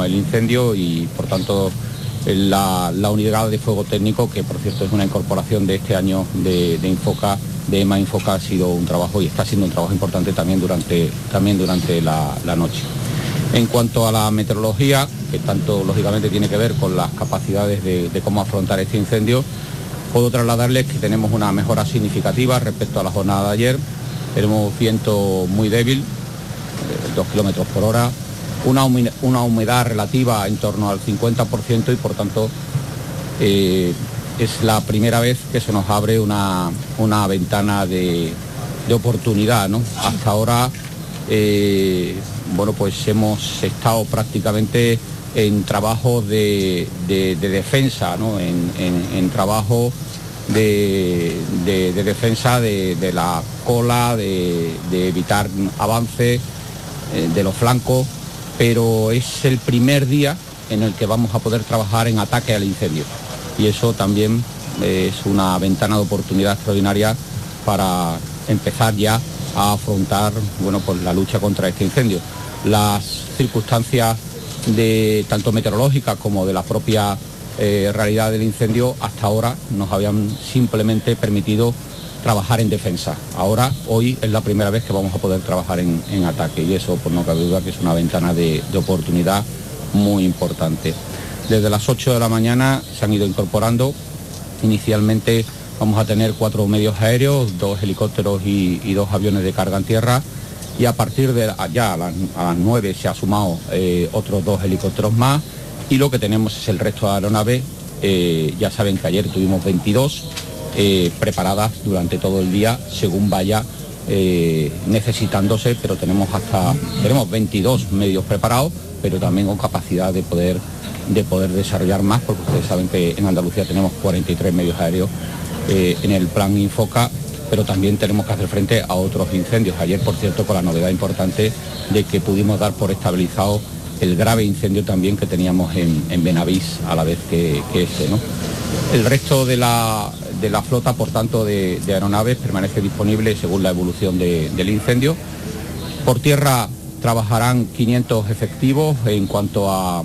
el incendio y por tanto la unidad de fuego técnico, que por cierto es una incorporación de este año de Infoca, de EMA Infoca, ha sido un trabajo y está siendo un trabajo importante también durante la noche. En cuanto a la meteorología, que tanto lógicamente tiene que ver con las capacidades de cómo afrontar este incendio, puedo trasladarles que tenemos una mejora significativa respecto a la jornada de ayer. Tenemos viento muy débil, 2 kilómetros por hora, una humedad relativa en torno al 50% y por tanto es la primera vez que se nos abre una ventana de oportunidad, ¿no? Hasta ahora, pues hemos estado prácticamente en trabajo de defensa, ¿no? En trabajo de defensa de la cola, de evitar avance de los flancos, pero es el primer día en el que vamos a poder trabajar en ataque al incendio y eso también es una ventana de oportunidad extraordinaria para empezar ya a afrontar la lucha contra este incendio. Las circunstancias tanto meteorológicas como de la propia realidad del incendio hasta ahora nos habían simplemente permitido trabajar en defensa. Hoy es la primera vez que vamos a poder trabajar en ataque y eso, por no cabe duda, que es una ventana de oportunidad muy importante. Desde las 8 de la mañana se han ido incorporando. Inicialmente vamos a tener 4 medios aéreos, 2 helicópteros y 2 aviones de carga en tierra y a partir de ya a las 9 se ha sumado otros 2 helicópteros más y lo que tenemos es el resto de aeronaves. Ya saben que ayer tuvimos 22 preparadas durante todo el día según vaya necesitándose, pero tenemos 22 medios preparados, pero también con capacidad de poder desarrollar más, porque ustedes saben que en Andalucía tenemos 43 medios aéreos en el plan Infoca, pero también tenemos que hacer frente a otros incendios. Ayer, por cierto, con la novedad importante de que pudimos dar por estabilizado el grave incendio también que teníamos en Benavís a la vez que este, ¿no? El resto de la flota, por tanto, de aeronaves permanece disponible según la evolución del incendio. Por tierra trabajarán 500 efectivos en cuanto a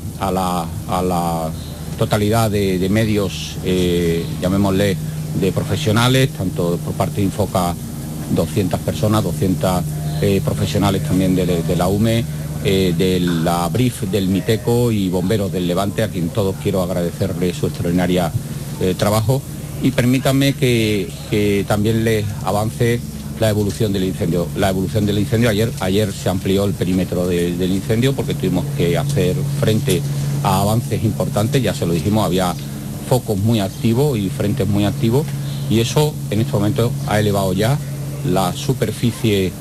la totalidad de medios, llamémosle, de profesionales, tanto por parte de Infoca 200 personas, 200 profesionales también de la UME, de la BRIF del Miteco y bomberos del Levante, a quien todos quiero agradecerles su extraordinaria trabajo. Y permítanme que también les avance la evolución del incendio. La evolución del incendio, ayer se amplió el perímetro del incendio porque tuvimos que hacer frente a avances importantes, ya se lo dijimos, había focos muy activos y frentes muy activos y eso en este momento ha elevado ya la superficie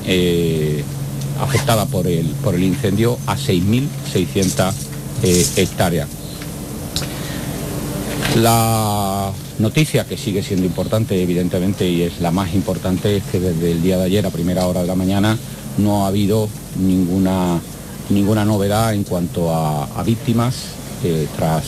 afectada por el incendio a 6.600 hectáreas. La noticia que sigue siendo importante, evidentemente, y es la más importante, es que desde el día de ayer a primera hora de la mañana no ha habido ninguna novedad en cuanto a víctimas tras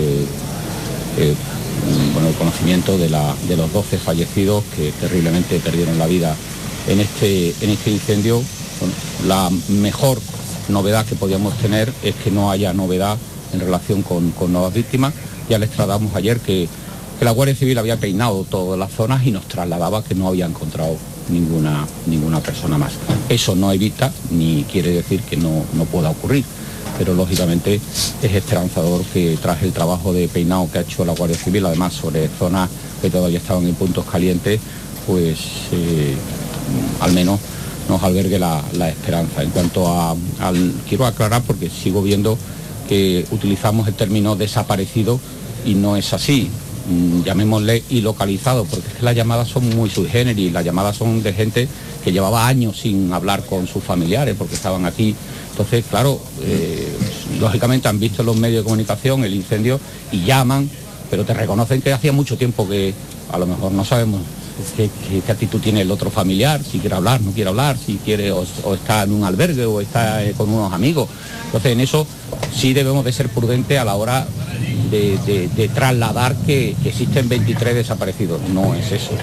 el conocimiento de los 12 fallecidos que terriblemente perdieron la vida en este incendio. Bueno, la mejor novedad que podíamos tener es que no haya novedad en relación con nuevas víctimas. Ya les trasladamos ayer que la Guardia Civil había peinado todas las zonas y nos trasladaba que no había encontrado ninguna persona más. Eso no evita ni quiere decir que no pueda ocurrir, pero lógicamente es esperanzador que tras el trabajo de peinado que ha hecho la Guardia Civil, además sobre zonas que todavía estaban en puntos calientes, pues al menos nos albergue la esperanza. En cuanto quiero aclarar, porque sigo viendo que utilizamos el término desaparecido y no es así, llamémosle ilocalizado, porque es que las llamadas son muy sui generis, las llamadas son de gente que llevaba años sin hablar con sus familiares porque estaban aquí. Entonces, claro, lógicamente han visto en los medios de comunicación el incendio y llaman, pero te reconocen que hacía mucho tiempo que a lo mejor no sabemos qué actitud tiene el otro familiar, si quiere hablar, no quiere hablar, si quiere o está en un albergue o está con unos amigos. Entonces, en eso sí debemos de ser prudentes a la hora de trasladar que existen 23 desaparecidos. No es eso.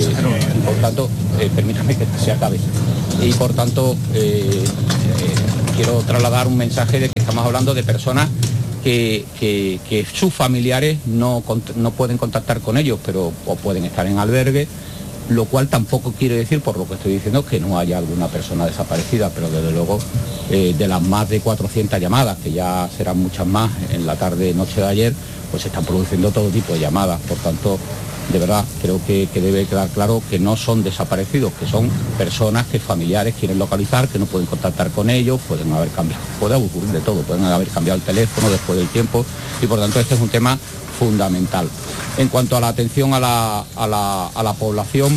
Por tanto, permítame que se acabe. Y por tanto, quiero trasladar un mensaje de que estamos hablando de personas que sus familiares no pueden contactar con ellos, pero o pueden estar en albergue, lo cual tampoco quiere decir, por lo que estoy diciendo, que no haya alguna persona desaparecida, pero desde luego de las más de 400 llamadas, que ya serán muchas más en la tarde-noche de ayer, pues se están produciendo todo tipo de llamadas. Por tanto, de verdad, creo que debe quedar claro que no son desaparecidos, que son personas que familiares quieren localizar, que no pueden contactar con ellos, pueden haber cambiado, puede ocurrir de todo, pueden haber cambiado el teléfono después del tiempo, y por tanto este es un tema fundamental. En cuanto a la atención a la población,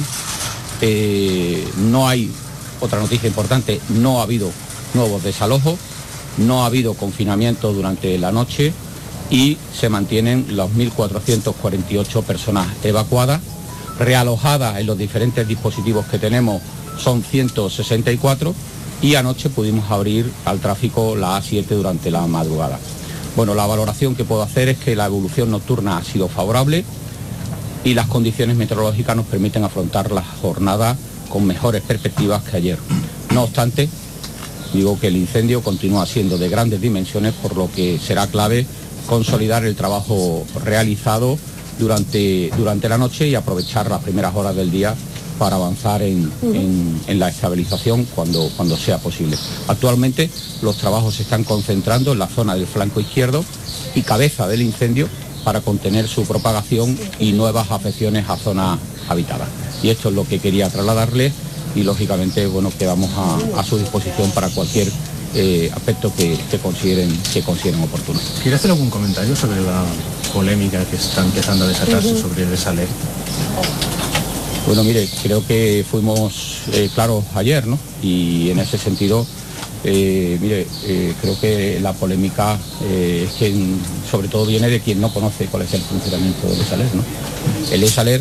no hay otra noticia importante, no ha habido nuevos desalojos, no ha habido confinamiento durante la noche y se mantienen las 1.448 personas evacuadas, realojadas en los diferentes dispositivos que tenemos son 164 y anoche pudimos abrir al tráfico la A7 durante la madrugada. Bueno, la valoración que puedo hacer es que la evolución nocturna ha sido favorable y las condiciones meteorológicas nos permiten afrontar la jornada con mejores perspectivas que ayer. No obstante, digo que el incendio continúa siendo de grandes dimensiones, por lo que será clave consolidar el trabajo realizado durante la noche y aprovechar las primeras horas del día para avanzar en la estabilización cuando sea posible. Actualmente los trabajos se están concentrando en la zona del flanco izquierdo y cabeza del incendio para contener su propagación y nuevas afecciones a zonas habitadas. Y esto es lo que quería trasladarles y lógicamente bueno, quedamos a su disposición para cualquier aspecto que consideren oportuno. ¿Quiere hacer algún comentario sobre la polémica que está empezando a desatarse sobre el ESALER? Bueno, mire, creo que fuimos claros ayer, ¿no? Y en ese sentido, creo que la polémica es que sobre todo viene de quien no conoce cuál es el funcionamiento del ESALER, ¿no? El ESALER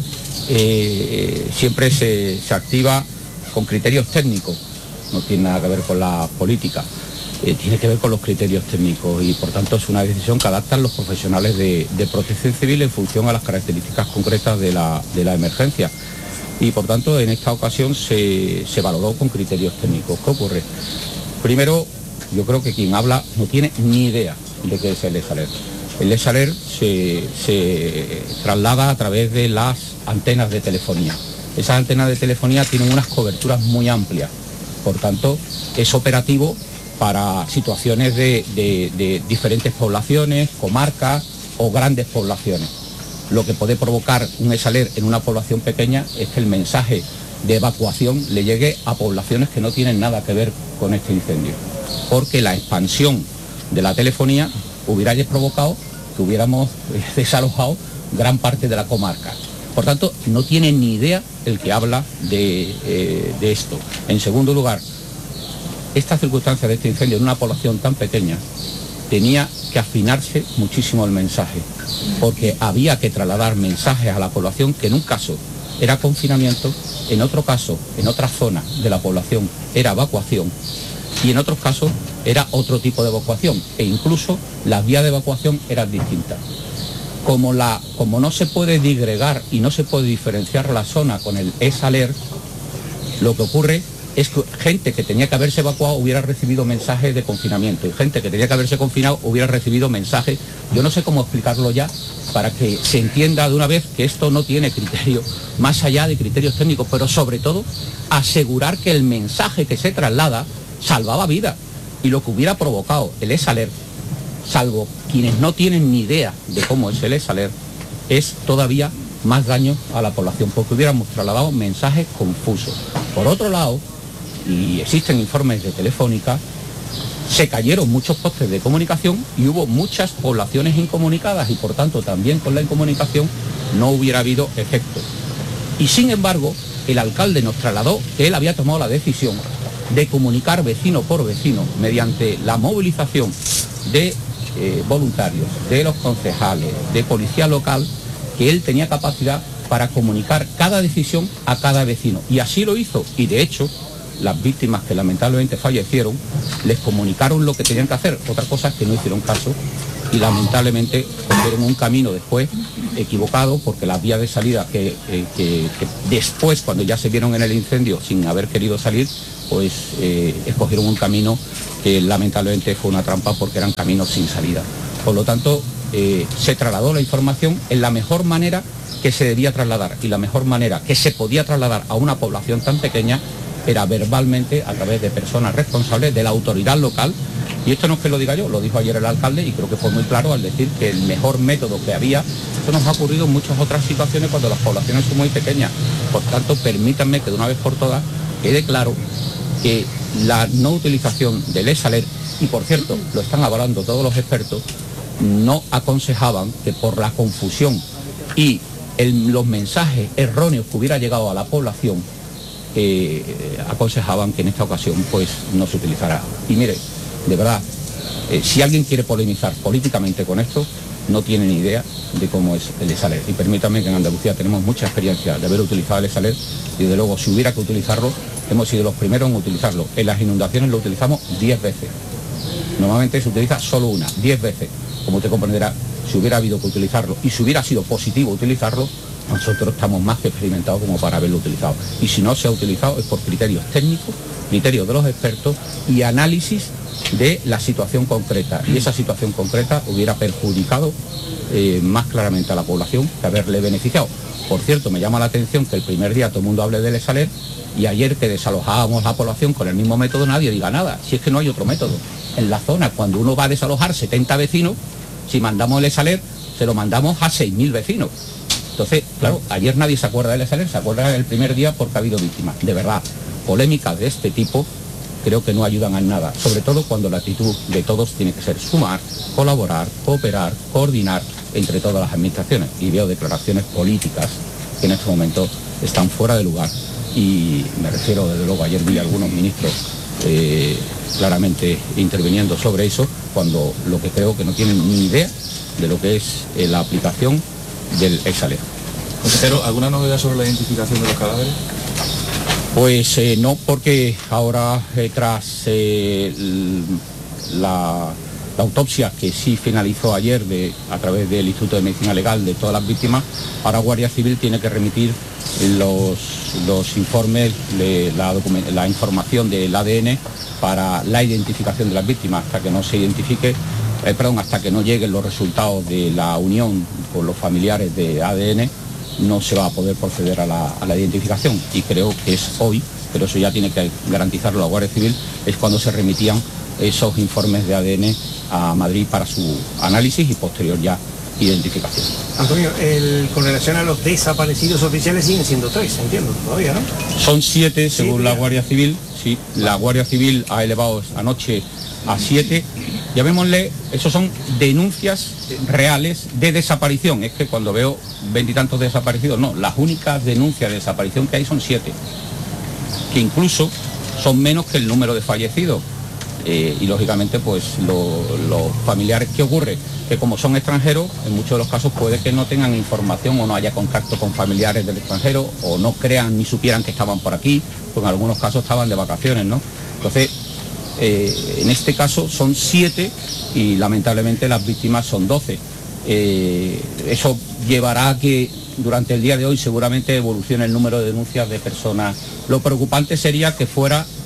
siempre se activa con criterios técnicos, no tiene nada que ver con la política, tiene que ver con los criterios técnicos y por tanto es una decisión que adaptan los profesionales de protección civil en función a las características concretas de la emergencia. Y por tanto en esta ocasión se valoró con criterios técnicos. ¿Qué ocurre? Primero, yo creo que quien habla no tiene ni idea de qué es el ESALER. El ESALER se traslada a través de las antenas de telefonía. Esas antenas de telefonía tienen unas coberturas muy amplias, por tanto es operativo para situaciones de diferentes poblaciones, comarcas o grandes poblaciones. Lo que puede provocar un ESALER en una población pequeña es que el mensaje de evacuación le llegue a poblaciones que no tienen nada que ver con este incendio, porque la expansión de la telefonía hubiera provocado que hubiéramos desalojado gran parte de la comarca. Por tanto, no tiene ni idea el que habla de esto. En segundo lugar, esta circunstancia de este incendio en una población tan pequeña tenía que afinarse muchísimo el mensaje, porque había que trasladar mensajes a la población que en un caso era confinamiento, en otro caso, en otra zona de la población era evacuación y en otros casos era otro tipo de evacuación e incluso las vías de evacuación eran distintas. Como no se puede disgregar y no se puede diferenciar la zona con el ESALER, lo que ocurre es que gente que tenía que haberse evacuado hubiera recibido mensajes de confinamiento y gente que tenía que haberse confinado hubiera recibido mensajes, yo no sé cómo explicarlo ya, para que se entienda de una vez que esto no tiene criterio, más allá de criterios técnicos, pero sobre todo asegurar que el mensaje que se traslada salvaba vidas y lo que hubiera provocado el ESALER, salvo quienes no tienen ni idea de cómo es el ESALER, es todavía más daño a la población, porque hubiéramos trasladado mensajes confusos. Por otro lado, y existen informes de Telefónica, se cayeron muchos postes de comunicación y hubo muchas poblaciones incomunicadas y por tanto también con la incomunicación no hubiera habido efecto. Y sin embargo, el alcalde nos trasladó que él había tomado la decisión de comunicar vecino por vecino mediante la movilización de voluntarios, de los concejales, de policía local, que él tenía capacidad para comunicar cada decisión a cada vecino. Y así lo hizo. Y de hecho, las víctimas que lamentablemente fallecieron, les comunicaron lo que tenían que hacer. Otra cosa es que no hicieron caso y lamentablemente cogieron un camino después equivocado, porque las vías de salida que después, cuando ya se vieron en el incendio sin haber querido salir, pues escogieron un camino que lamentablemente fue una trampa porque eran caminos sin salida. Por lo tanto, se trasladó la información en la mejor manera que se debía trasladar, y la mejor manera que se podía trasladar a una población tan pequeña era verbalmente, a través de personas responsables de la autoridad local. Y esto no es que lo diga yo, lo dijo ayer el alcalde, y creo que fue muy claro al decir que el mejor método que había. Esto nos ha ocurrido en muchas otras situaciones cuando las poblaciones son muy pequeñas. Por tanto, permítanme que de una vez por todas quede claro que la no utilización del e-Saler, y por cierto, lo están avalando todos los expertos, no aconsejaban que por la confusión y los mensajes erróneos que hubiera llegado a la población, aconsejaban que en esta ocasión pues no se utilizara. Y mire, de verdad, si alguien quiere polemizar políticamente con esto, no tiene ni idea de cómo es el e-Saler. Y permítanme que en Andalucía tenemos mucha experiencia de haber utilizado el e-Saler, y desde luego si hubiera que utilizarlo, hemos sido los primeros en utilizarlo. En las inundaciones lo utilizamos 10 veces. Normalmente se utiliza solo una, 10 veces. Como usted comprenderá, si hubiera habido que utilizarlo y si hubiera sido positivo utilizarlo, nosotros estamos más que experimentados como para haberlo utilizado. Y si no se ha utilizado es por criterios técnicos, criterios de los expertos y análisis de la situación concreta. Y esa situación concreta hubiera perjudicado más claramente a la población que haberle beneficiado. Por cierto, me llama la atención que el primer día todo el mundo hable del e-Saler, y ayer que desalojábamos la población con el mismo método nadie diga nada. Si es que no hay otro método. En la zona, cuando uno va a desalojar 70 vecinos, si mandamos el e-Saler, se lo mandamos a 6.000 vecinos. Entonces, claro, ayer nadie se acuerda del e-Saler, se acuerda del primer día porque ha habido víctimas. De verdad, polémicas de este tipo creo que no ayudan a nada, sobre todo cuando la actitud de todos tiene que ser sumar, colaborar, cooperar, coordinar entre todas las administraciones. Y veo declaraciones políticas que en este momento están fuera de lugar. Y me refiero, desde luego, ayer vi a algunos ministros claramente interviniendo sobre eso, cuando lo que creo que no tienen ni idea de lo que es la aplicación del e-Saler. Consejero, ¿alguna novedad sobre la identificación de los cadáveres? Pues no, porque ahora tras la autopsia que sí finalizó ayer a través del Instituto de Medicina Legal de todas las víctimas, ahora Guardia Civil tiene que remitir los informes, la información del ADN para la identificación de las víctimas. Hasta que no se identifique, hasta que no lleguen los resultados de la unión con los familiares de ADN, no se va a poder proceder a la identificación. Y creo que es hoy, pero eso ya tiene que garantizarlo la Guardia Civil, es cuando se remitían esos informes de ADN a Madrid para su análisis y posterior ya identificación. Antonio, con relación a los desaparecidos oficiales siguen siendo 3, entiendo, todavía, ¿no? Son 7 según la Guardia Civil, sí. La Guardia Civil ha elevado anoche a 7. Llamémosle, esos son denuncias reales de desaparición. Es que cuando veo 20 y tantos desaparecidos, no, las únicas denuncias de desaparición que hay son 7, que incluso son menos que el número de fallecidos. Y lógicamente pues los familiares, ¿qué ocurre? Que como son extranjeros, en muchos de los casos puede que no tengan información o no haya contacto con familiares del extranjero, o no crean ni supieran que estaban por aquí, pues en algunos casos estaban de vacaciones, ¿no? Entonces, en este caso son 7 y lamentablemente las víctimas son 12. Eso llevará a que durante el día de hoy seguramente evolucione el número de denuncias de personas. Lo preocupante sería que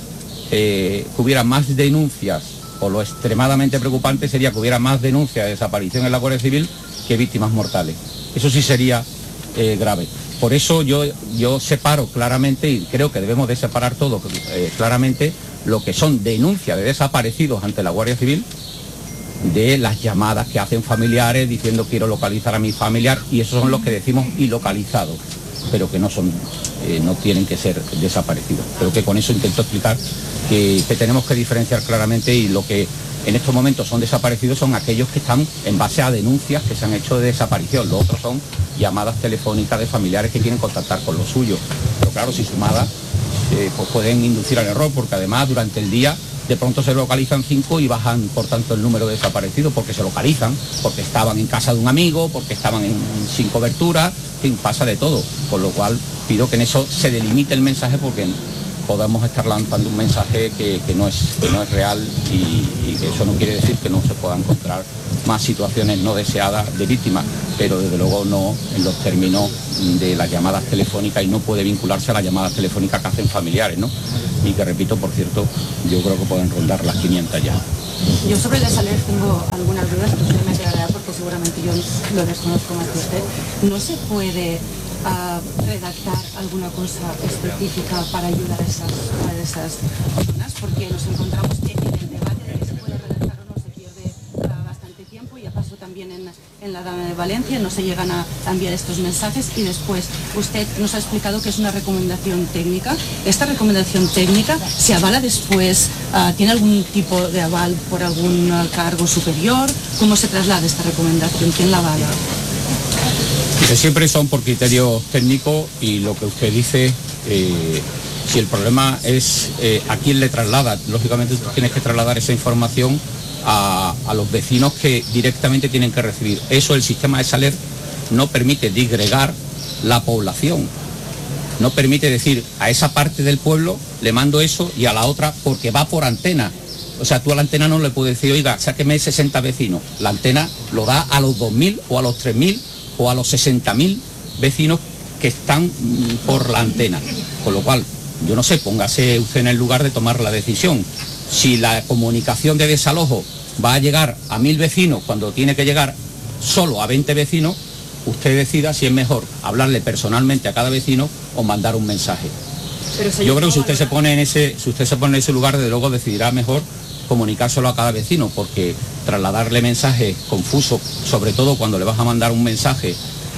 hubiera más denuncias, o lo extremadamente preocupante sería que hubiera más denuncias de desaparición en la Guardia Civil que víctimas mortales. Eso sí sería grave. Por eso yo separo claramente, y creo que debemos de separar todo claramente, lo que son denuncias de desaparecidos ante la Guardia Civil de las llamadas que hacen familiares diciendo quiero localizar a mi familiar, y esos son los que decimos ilocalizados, pero que no tienen que ser desaparecidos. Creo que con eso intento explicar que tenemos que diferenciar claramente, y lo que en estos momentos son desaparecidos son aquellos que están en base a denuncias que se han hecho de desaparición. Los otros son llamadas telefónicas de familiares que quieren contactar con los suyos. Pero claro, si sumadas, pues pueden inducir al error, porque además durante el día de pronto se localizan 5 y bajan por tanto el número de desaparecidos, porque se localizan, porque estaban en casa de un amigo, porque estaban sin cobertura, en fin, pasa de todo. Con lo cual pido que en eso se delimite el mensaje, porque podamos estar lanzando un mensaje que no es real y que eso no quiere decir que no se puedan encontrar más situaciones no deseadas de víctimas, pero desde luego no en los términos de las llamadas telefónicas y no puede vincularse a las llamadas telefónicas que hacen familiares, ¿no? Y que repito, por cierto, yo creo que pueden rondar las 500 ya. Yo sobre el desaler tengo algunas dudas que usted me aclarará porque seguramente yo lo desconozco más que usted. ¿No se puede redactar alguna cosa específica para ayudar a esas personas? Porque nos encontramos que en el debate de que se puede redactar o no se pierde bastante tiempo. Ya pasó también en la Dama de Valencia, no se llegan a enviar estos mensajes y después usted nos ha explicado que es una recomendación técnica. ¿Esta recomendación técnica se avala después? ¿Tiene algún tipo de aval por algún cargo superior? ¿Cómo se traslada esta recomendación? ¿Quién la avala? Que siempre son por criterios técnicos y lo que usted dice, si el problema es a quién le traslada, lógicamente tú tienes que trasladar esa información a los vecinos que directamente tienen que recibir. Eso el sistema de Saler no permite disgregar la población, no permite decir a esa parte del pueblo le mando eso y a la otra porque va por antena. O sea, tú a la antena no le puedes decir, oiga, sáqueme 60 vecinos. La antena lo da a los 2.000 o a los 3.000 o a los 60.000 vecinos que están por la antena. Con lo cual, yo no sé, póngase usted en el lugar de tomar la decisión. Si la comunicación de desalojo va a llegar a 1.000 vecinos cuando tiene que llegar solo a 20 vecinos, usted decida si es mejor hablarle personalmente a cada vecino o mandar un mensaje. Yo creo que si usted se pone en ese lugar, desde luego decidirá mejor comunicárselo a cada vecino, porque trasladarle mensajes confusos, sobre todo cuando le vas a mandar un mensaje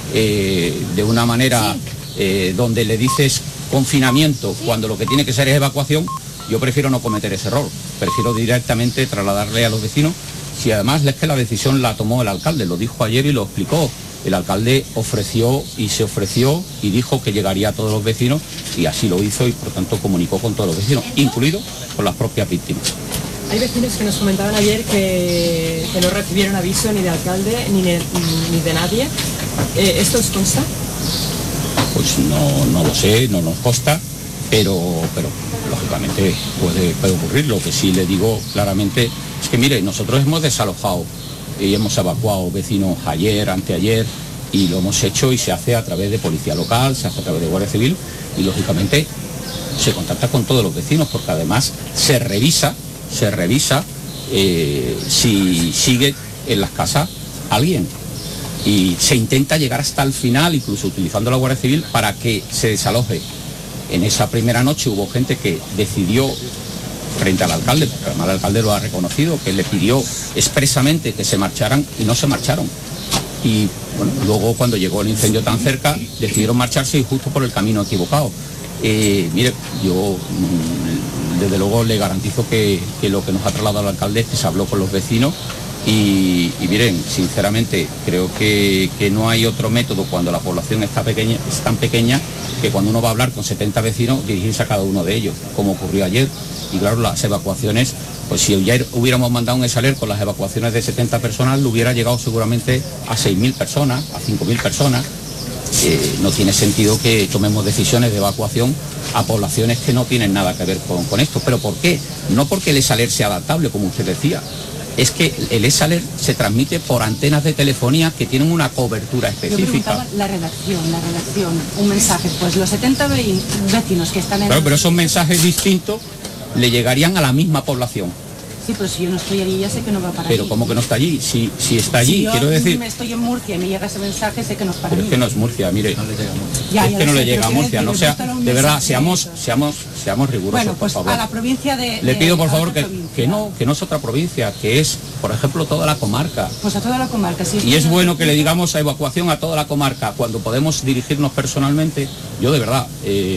de una manera donde le dices confinamiento, cuando lo que tiene que ser es evacuación, yo prefiero no cometer ese error, prefiero directamente trasladarle a los vecinos. Si además es que la decisión la tomó el alcalde, lo dijo ayer y lo explicó. El alcalde ofreció y dijo que llegaría a todos los vecinos y así lo hizo y por tanto comunicó con todos los vecinos, incluidos con las propias víctimas. Hay vecinos que nos comentaban ayer que no recibieron aviso ni de alcalde ni de nadie. ¿Esto os consta? Pues no lo sé, no nos consta, pero lógicamente puede ocurrir. Lo que sí le digo claramente es que, mire, nosotros hemos desalojado y hemos evacuado vecinos ayer, anteayer, y lo hemos hecho y se hace a través de policía local, se hace a través de Guardia Civil y lógicamente se contacta con todos los vecinos porque además se revisa si sigue en las casas alguien y se intenta llegar hasta el final, incluso utilizando la Guardia Civil para que se desaloje. En esa primera noche hubo gente que decidió frente al alcalde, porque además el alcalde lo ha reconocido, que le pidió expresamente que se marcharan y no se marcharon. Y bueno, luego cuando llegó el incendio tan cerca, decidieron marcharse y justo por el camino equivocado. Mire, yo desde luego le garantizo que lo que nos ha trasladado el alcalde es que se habló con los vecinos y miren, sinceramente creo que no hay otro método cuando la población es tan pequeña que cuando uno va a hablar con 70 vecinos dirigirse a cada uno de ellos, como ocurrió ayer. Y claro, las evacuaciones, pues si ayer hubiéramos mandado un Saler con las evacuaciones de 70 personas, lo hubiera llegado seguramente a 6.000 personas, a 5.000 personas. No tiene sentido que tomemos decisiones de evacuación a poblaciones que no tienen nada que ver con esto. ¿Pero por qué? No porque el Saler sea adaptable, como usted decía. Es que el Saler se transmite por antenas de telefonía que tienen una cobertura específica. Yo preguntaba la redacción, un mensaje, pues los 70 vecinos que están en... Claro, pero esos mensajes distintos le llegarían a la misma población. Sí, pero si yo no estoy allí ya sé que no va para allí. Pero ¿cómo que no está allí? Si está allí, si quiero decir... Si estoy en Murcia y me llega ese mensaje, sé que no es para pero mí. es que no es Murcia, mire. No le llega a Murcia. Ya, es que no le llega a Murcia, no sea... De verdad, mensaje, seamos rigurosos, bueno, pues por favor. a la provincia de... Le pido por favor que no es otra provincia, que es, por ejemplo, toda la comarca. Pues a toda la comarca, sí. Y es bueno que le digamos a evacuación a toda la comarca, cuando podemos dirigirnos personalmente. Yo de verdad,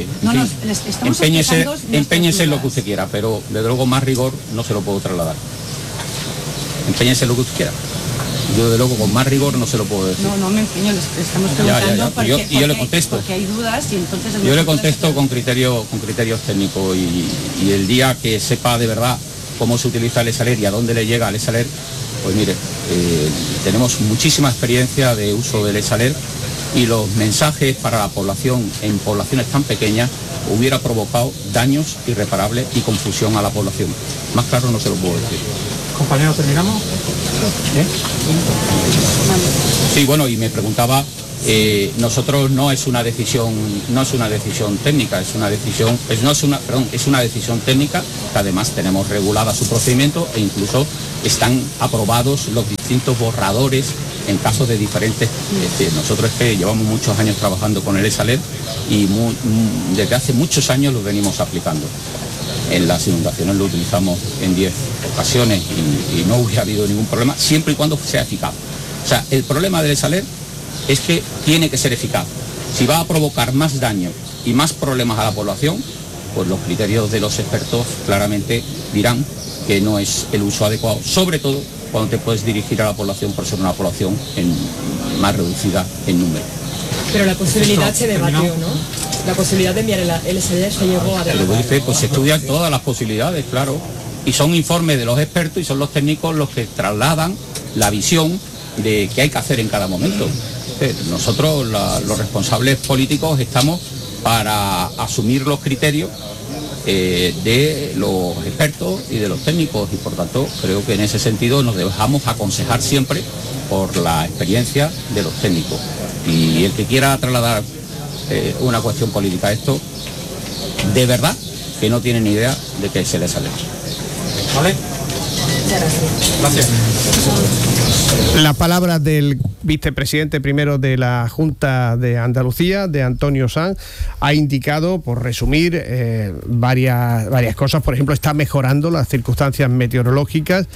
empeñese en lo que usted quiera, pero desde luego más rigor no se lo puedo trasladar. Empeñese en lo que usted quiera. Yo de luego con más rigor no se lo puedo decir. No me empeño, le estamos preguntando porque yo le contesto. Porque hay dudas y entonces... Yo le contesto con criterios técnicos y el día que sepa de verdad cómo se utiliza el Saler y a dónde le llega el Saler, pues mire, tenemos muchísima experiencia de uso del Saler y los mensajes para la población en poblaciones tan pequeñas hubiera provocado daños irreparables y confusión a la población. Más claro no se lo puedo decir. Compañero, ¿terminamos? Sí, bueno, y me preguntaba, nosotros no es una decisión técnica, es una decisión técnica que además tenemos regulada su procedimiento e incluso están aprobados los distintos borradores en casos de diferentes. Nosotros es que llevamos muchos años trabajando con el ESALER y desde hace muchos años lo venimos aplicando. En las inundaciones lo utilizamos en 10 ocasiones y no hubiera habido ningún problema, siempre y cuando sea eficaz. O sea, el problema del ESALER es que tiene que ser eficaz. Si va a provocar más daño y más problemas a la población, pues los criterios de los expertos claramente dirán que no es el uso adecuado, sobre todo cuando te puedes dirigir a la población por ser una población más reducida en número. Pero la posibilidad se debatió, ¿no? La posibilidad de enviar el ESALER se llegó a debatir. Pues se estudian todas las posibilidades, claro, y son informes de los expertos y son los técnicos los que trasladan la visión de qué hay que hacer en cada momento. Nosotros, los responsables políticos, estamos para asumir los criterios de los expertos y de los técnicos y por tanto creo que en ese sentido nos dejamos aconsejar siempre por la experiencia de los técnicos. Y el que quiera trasladar una cuestión política a esto, de verdad que no tiene ni idea de qué se le sale. ¿Vale? Gracias. Las palabras del vicepresidente primero de la Junta de Andalucía, de Antonio Sanz, ha indicado, por resumir, varias cosas. Por ejemplo, está mejorando las circunstancias meteorológicas.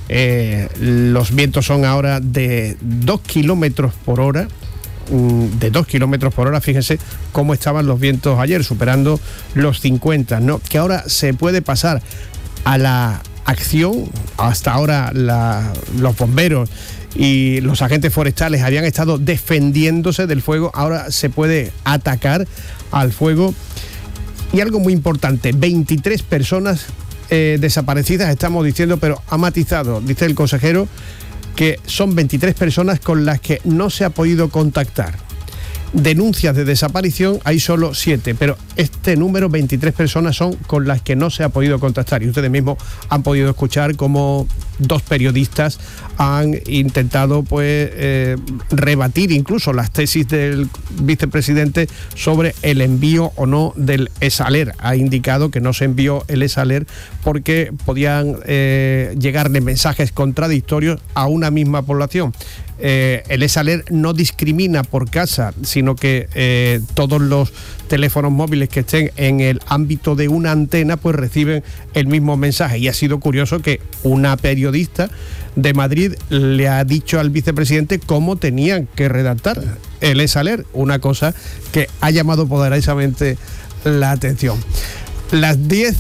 Los vientos son ahora de 2 kilómetros por hora. De 2 kilómetros por hora, fíjense cómo estaban los vientos ayer, superando los 50, ¿no? Que ahora se puede pasar a la acción. Hasta ahora los bomberos y los agentes forestales habían estado defendiéndose del fuego, ahora se puede atacar al fuego. Y algo muy importante, 23 personas desaparecidas, estamos diciendo, pero ha matizado, dice el consejero, que son 23 personas con las que no se ha podido contactar. Denuncias de desaparición hay solo 7, pero este número, 23 personas, son con las que no se ha podido contactar. Y ustedes mismos han podido escuchar cómo 2 periodistas han intentado rebatir incluso las tesis del vicepresidente sobre el envío o no del ESALER. Ha indicado que no se envió el ESALER porque podían llegarle mensajes contradictorios a una misma población. El ESALER no discrimina por casa, sino que todos los teléfonos móviles que estén en el ámbito de una antena pues reciben el mismo mensaje. Y ha sido curioso que una periodista de Madrid le ha dicho al vicepresidente cómo tenían que redactar el ESALER, una cosa que ha llamado poderosamente la atención. Las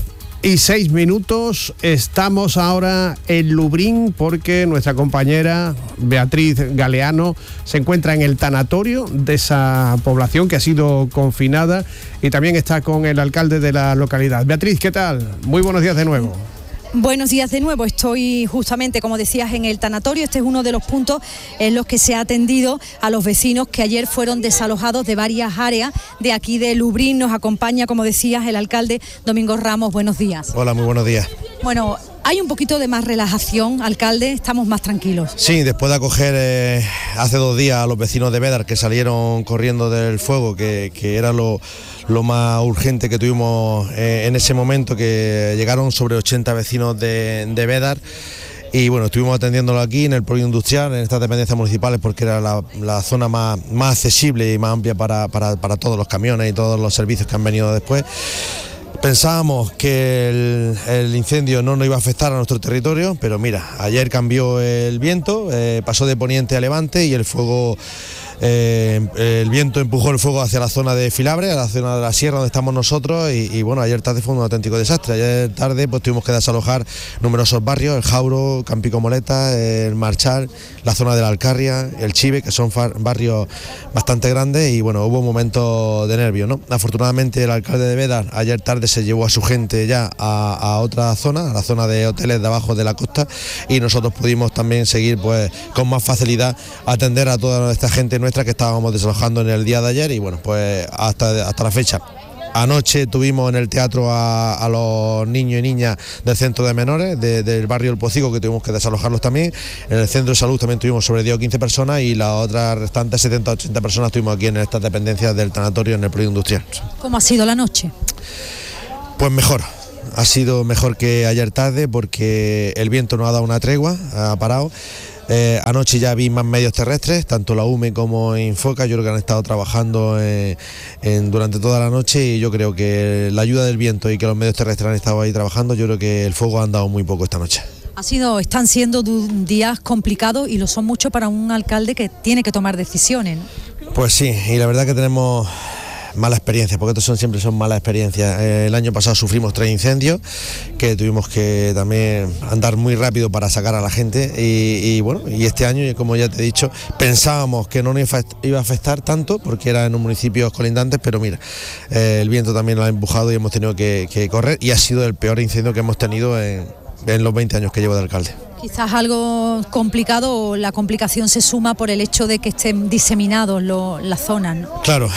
10:06, estamos ahora en Lubrín porque nuestra compañera Beatriz Galeano se encuentra en el tanatorio de esa población que ha sido confinada y también está con el alcalde de la localidad. Beatriz, ¿qué tal? Muy buenos días de nuevo. Buenos días de nuevo, estoy justamente, como decías, en el tanatorio. Este es uno de los puntos en los que se ha atendido a los vecinos que ayer fueron desalojados de varias áreas de aquí de Lubrín. Nos acompaña, como decías, el alcalde Domingo Ramos. Buenos días. Hola, muy buenos días. Bueno, hay un poquito de más relajación, alcalde, estamos más tranquilos. Sí, después de acoger hace 2 días a los vecinos de Bédar que salieron corriendo del fuego, que era lo más urgente que tuvimos en ese momento, que llegaron sobre 80 vecinos de Bédar. Y bueno, estuvimos atendiéndolo aquí en el polígono industrial, en estas dependencias municipales, porque era la zona más accesible y más amplia para todos los camiones y todos los servicios que han venido después. Pensábamos que el incendio no nos iba a afectar a nuestro territorio, pero mira, ayer cambió el viento, pasó de poniente a levante y el fuego... el viento empujó el fuego hacia la zona de Filabre, a la zona de la sierra donde estamos nosotros y bueno, ayer tarde fue un auténtico desastre. Ayer tarde pues tuvimos que desalojar numerosos barrios, el Jauro, Campico Moleta, el Marchal, la zona de la Alcarria, el Chive, que son barrios bastante grandes y bueno, hubo un momento de nervio, ¿no? Afortunadamente el alcalde de Bédar ayer tarde se llevó a su gente ya a otra zona, a la zona de hoteles de abajo de la costa, y nosotros pudimos también seguir pues con más facilidad atender a toda esta gente nuestra que estábamos desalojando en el día de ayer y bueno, pues hasta la fecha. Anoche tuvimos en el teatro a los niños y niñas del centro de menores del barrio El Pocico, que tuvimos que desalojarlos también. En el centro de salud también tuvimos sobre 10 o 15 personas y las otras restantes 70 o 80 personas tuvimos aquí en estas dependencias del tanatorio en el polígono industrial. ¿Cómo ha sido la noche? Pues mejor. Ha sido mejor que ayer tarde porque el viento no ha dado una tregua, ha parado. Anoche ya vi más medios terrestres, tanto la UME como Infoca, yo creo que han estado trabajando durante toda la noche y yo creo que la ayuda del viento y que los medios terrestres han estado ahí trabajando, yo creo que el fuego ha andado muy poco esta noche. Están siendo días complicados y lo son mucho para un alcalde que tiene que tomar decisiones, ¿no? Pues sí, y la verdad que tenemos mala experiencia, porque estos siempre son malas experiencias. El año pasado sufrimos 3 incendios que tuvimos que también andar muy rápido para sacar a la gente y bueno, y este año, como ya te he dicho, pensábamos que no nos iba a afectar tanto porque era en un municipio colindantes, pero mira, el viento también lo ha empujado y hemos tenido que correr y ha sido el peor incendio que hemos tenido en los 20 años que llevo de alcalde. Quizás algo complicado o la complicación se suma por el hecho de que estén diseminados las zonas, ¿no? Claro,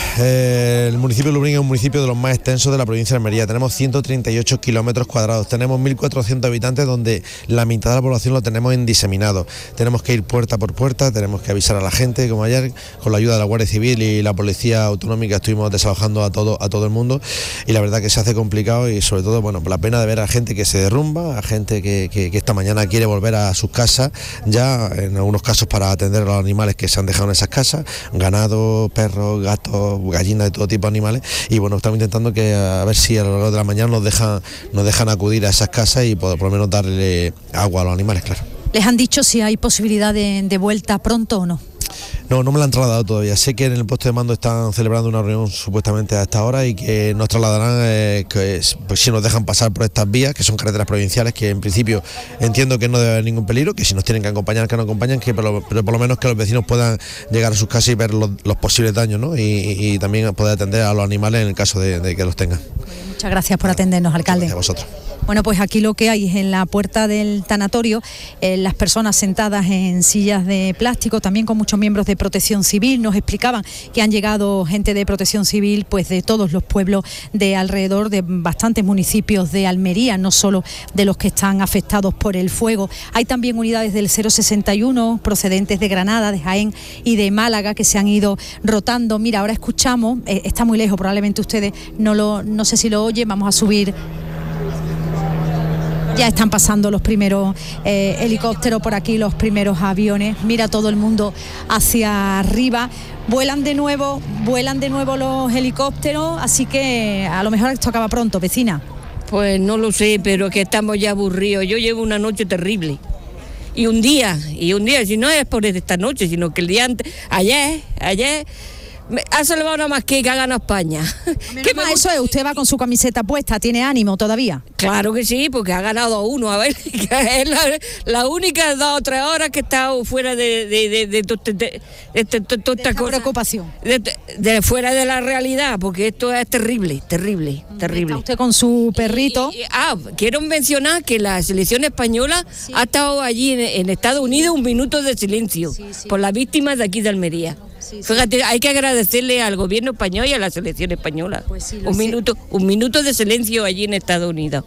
el municipio de Lubrín es un municipio de los más extensos de la provincia de Almería. Tenemos 138 kilómetros cuadrados, tenemos 1.400 habitantes donde la mitad de la población lo tenemos en diseminado. Tenemos que ir puerta por puerta, tenemos que avisar a la gente, como ayer con la ayuda de la Guardia Civil y la Policía Autonómica estuvimos desalojando a todo el mundo y la verdad que se hace complicado y sobre todo, bueno, la pena de ver a gente que se derrumba, a gente que esta mañana quiere volver a sus casas, ya en algunos casos para atender a los animales que se han dejado en esas casas, ganado, perros, gatos, gallinas, de todo tipo de animales y bueno, estamos intentando que a ver si a lo largo de la mañana nos dejan acudir a esas casas y por lo menos darle agua a los animales, claro. ¿Les han dicho si hay posibilidad de vuelta pronto o no? No me la han trasladado todavía. Sé que en el puesto de mando están celebrando una reunión supuestamente a esta hora y que nos trasladarán pues, si nos dejan pasar por estas vías, que son carreteras provinciales, que en principio entiendo que no debe haber ningún peligro, que si nos tienen que acompañar, que nos acompañan, pero por lo menos que los vecinos puedan llegar a sus casas y ver los posibles daños, ¿no? Y también poder atender a los animales en el caso de que los tengan. Muchas gracias por atendernos, alcalde. Gracias a vosotros. Bueno, pues aquí lo que hay es en la puerta del tanatorio, las personas sentadas en sillas de plástico, también con muchos miembros de Protección Civil. Nos explicaban que han llegado gente de Protección Civil pues de todos los pueblos de alrededor, de bastantes municipios de Almería, no solo de los que están afectados por el fuego. Hay también unidades del 061 procedentes de Granada, de Jaén y de Málaga que se han ido rotando. Mira, ahora escuchamos, está muy lejos, probablemente ustedes no sé si lo oyen, vamos a subir. Ya están pasando los primeros helicópteros por aquí, los primeros aviones. Mira todo el mundo hacia arriba. Vuelan de nuevo los helicópteros, así que a lo mejor esto acaba pronto, vecina. Pues no lo sé, pero que estamos ya aburridos. Yo llevo una noche terrible. Y un día, si no es por esta noche, sino que el día antes, ayer, ha salvado nada más que ha ganado España. ¿Qué más eso es? Usted va con su camiseta puesta, ¿tiene ánimo todavía? Claro que sí, porque ha ganado 1, a ver, que es la única 2 o 3 horas que he estado fuera de toda esta cosa. Preocupación. De fuera de la realidad, porque esto es terrible. Está usted con su perrito. Quiero mencionar que la selección española ha estado allí en Estados Unidos un minuto de silencio por las víctimas de aquí de Almería. Fíjate, hay que agradecerle al gobierno español y a la selección española. Un minuto de silencio allí en Estados Unidos.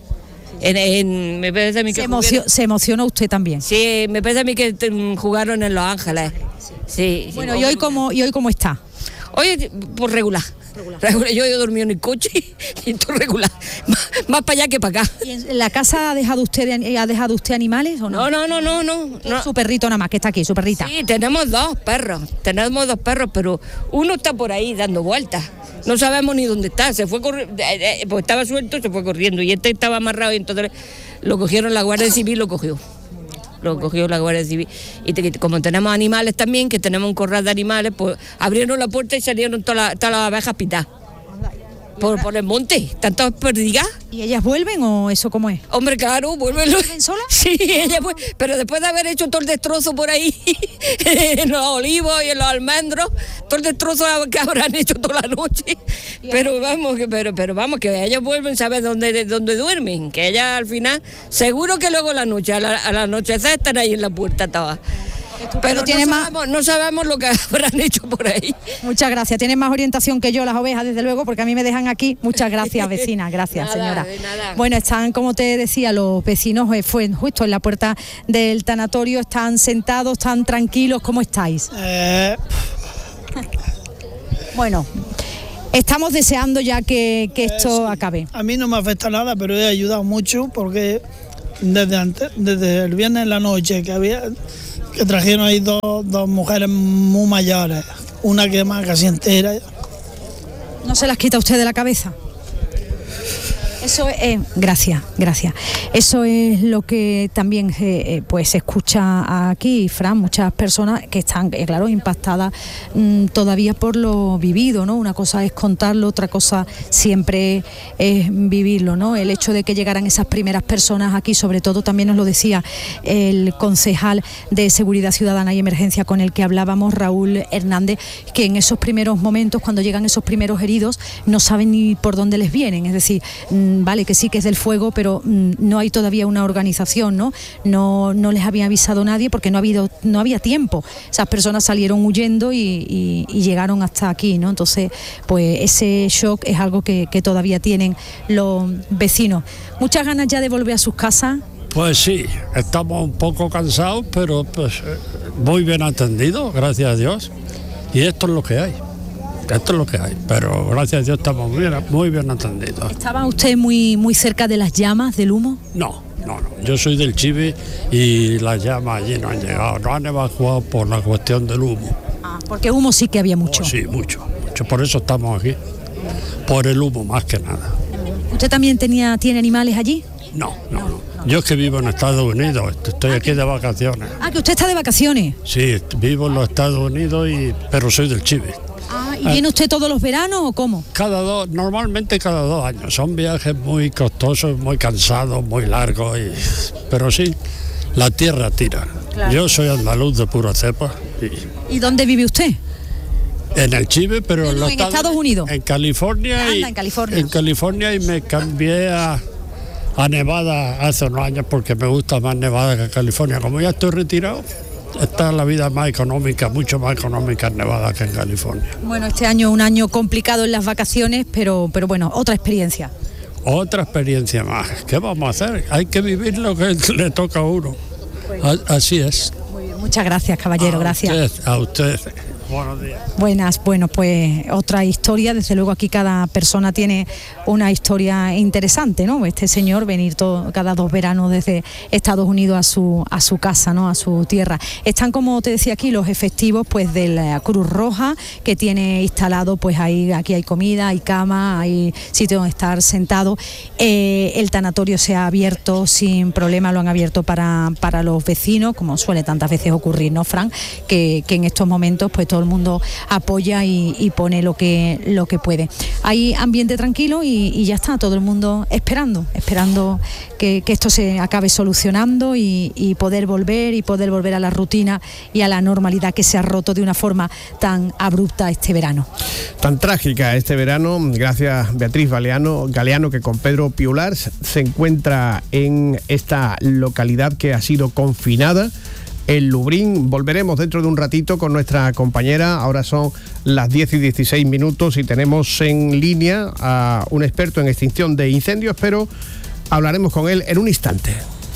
Me parece a mí que se emocionó usted también. Sí, me parece a mí que jugaron en Los Ángeles. Sí. Bueno, ¿y hoy cómo está? Hoy, pues regular. Yo he dormido en el coche y todo regular. Más para allá que para acá. ¿Y en la casa ha dejado usted animales o no? No. Su perrito nada más, que está aquí, su perrita. Sí, tenemos dos perros, pero uno está por ahí dando vueltas. No sabemos ni dónde está, se fue corriendo, pues estaba suelto, se fue corriendo y este estaba amarrado y entonces lo cogieron, la Guardia Civil lo cogió la Guardia Civil. Y como tenemos animales también, que tenemos un corral de animales, pues abrieron la puerta y salieron todas las abejas pitadas. Por el monte, ¿están todas perdidas? ¿Y ellas vuelven o eso cómo es? Hombre, claro, vuelven. ¿Vuelven solas? Sí, ellas vuelven, pero después de haber hecho todo el destrozo por ahí, en los olivos y en los almendros, todo el destrozo que habrán hecho toda la noche. Pero vamos, que ellas vuelven, ¿sabes dónde duermen? Que ellas al final, seguro que luego la noche, al anochecer están ahí en la puerta todas. Pero no sabemos lo que habrán hecho por ahí. Muchas gracias. Tienes más orientación que yo, las ovejas, desde luego, porque a mí me dejan aquí. Muchas gracias, vecina. Gracias, Nada, señora. de nada. Bueno, están, como te decía, los vecinos, fue justo en la puerta del tanatorio, están sentados, están tranquilos. ¿Cómo estáis? Bueno, estamos deseando ya que esto acabe. A mí no me afecta nada, pero he ayudado mucho porque desde el viernes en la noche que trajeron ahí dos mujeres muy mayores, una quemada casi entera. ¿No se las quita usted de la cabeza? Eso es, gracias. Eso es lo que también pues se escucha aquí, Fran, muchas personas que están, claro, impactadas todavía por lo vivido, ¿no? Una cosa es contarlo, otra cosa siempre es vivirlo, ¿no? El hecho de que llegaran esas primeras personas aquí, sobre todo también nos lo decía el concejal de Seguridad Ciudadana y Emergencia con el que hablábamos, Raúl Hernández, que en esos primeros momentos, cuando llegan esos primeros heridos, no saben ni por dónde les vienen, es decir, vale que sí que es del fuego, pero no hay todavía una organización, ¿no? No les había avisado nadie porque no había tiempo. Esas personas salieron huyendo y llegaron hasta aquí, ¿no? Entonces, pues ese shock es algo que todavía tienen los vecinos. ¿Muchas ganas ya de volver a sus casas? Pues sí, estamos un poco cansados, pero pues muy bien atendidos, gracias a Dios. Y esto es lo que hay. Esto es lo que hay, pero gracias a Dios estamos muy bien atendidos. ¿Estaba usted muy cerca de las llamas, del humo? No, yo soy del Chivi y las llamas allí no han llegado, no han evacuado por la cuestión del humo. Porque humo sí que había mucho. Sí, mucho, por eso estamos aquí, por el humo más que nada. ¿Usted también tiene animales allí? No. Yo es que vivo en Estados Unidos, estoy aquí de vacaciones. Que usted está de vacaciones. Sí, vivo en los Estados Unidos, pero soy del Chivi. ¿Y viene usted todos los veranos o cómo? Normalmente cada 2 años. Son viajes muy costosos, muy cansados, muy largos, pero sí, la tierra tira. Claro. Yo soy andaluz de pura cepa. ¿Y dónde vive usted? En el Chile, pero en Estados Unidos. En California. En California y me cambié a Nevada hace unos años porque me gusta más Nevada que California. Como ya estoy retirado, está la vida más económica, mucho más económica en Nevada que en California. Bueno, este año es un año complicado en las vacaciones, pero bueno, otra experiencia. Otra experiencia más. ¿Qué vamos a hacer? Hay que vivir lo que le toca a uno. Así es. Muy bien, muchas gracias, caballero, gracias. A usted. Buenos días. Buenas, bueno, pues otra historia, desde luego aquí cada persona tiene una historia interesante, ¿no? Este señor venir cada 2 veranos desde Estados Unidos a su casa, ¿no? A su tierra. Están, como te decía aquí, los efectivos pues de la Cruz Roja, que tiene instalado, pues aquí hay comida, hay cama, hay sitio donde estar sentado. El tanatorio se ha abierto sin problema, lo han abierto para los vecinos, como suele tantas veces ocurrir, ¿no, Fran? Que en estos momentos pues todo el mundo apoya y pone lo que puede. Hay ambiente tranquilo y ya está, todo el mundo esperando que esto se acabe solucionando y poder volver a la rutina y a la normalidad que se ha roto de una forma tan abrupta este verano. Tan trágica este verano, gracias Beatriz Galeano, que con Pedro Piular se encuentra en esta localidad que ha sido confinada, el Lubrín. Volveremos dentro de un ratito con nuestra compañera. Ahora son las 10:16 y tenemos en línea a un experto en extinción de incendios, pero hablaremos con él en un instante.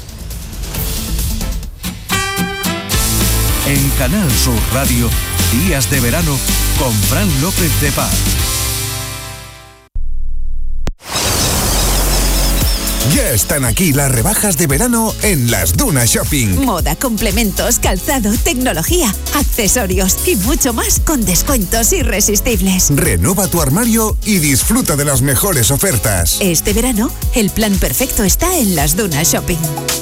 En Canal Sur Radio, Días de Verano con Fran López de Paz. Ya están aquí las rebajas de verano en Las Dunas Shopping. Moda, complementos, calzado, tecnología, accesorios y mucho más con descuentos irresistibles. Renueva tu armario y disfruta de las mejores ofertas. Este verano, el plan perfecto está en Las Dunas Shopping.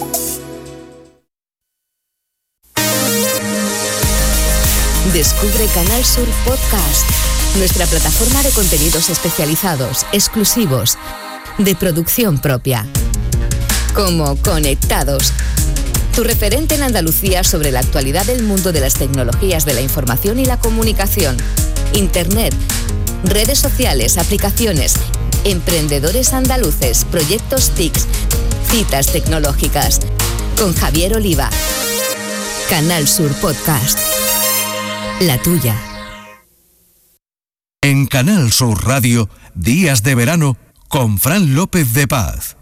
Descubre Canal Sur Podcast, nuestra plataforma de contenidos especializados, exclusivos, de producción propia. Como Conectados, tu referente en Andalucía sobre la actualidad del mundo de las tecnologías de la información y la comunicación, Internet, redes sociales, aplicaciones, emprendedores andaluces, proyectos TICs, citas tecnológicas. Con Javier Oliva. Canal Sur Podcast. La tuya. En Canal Sur Radio, Días de Verano, con Fran López de Paz.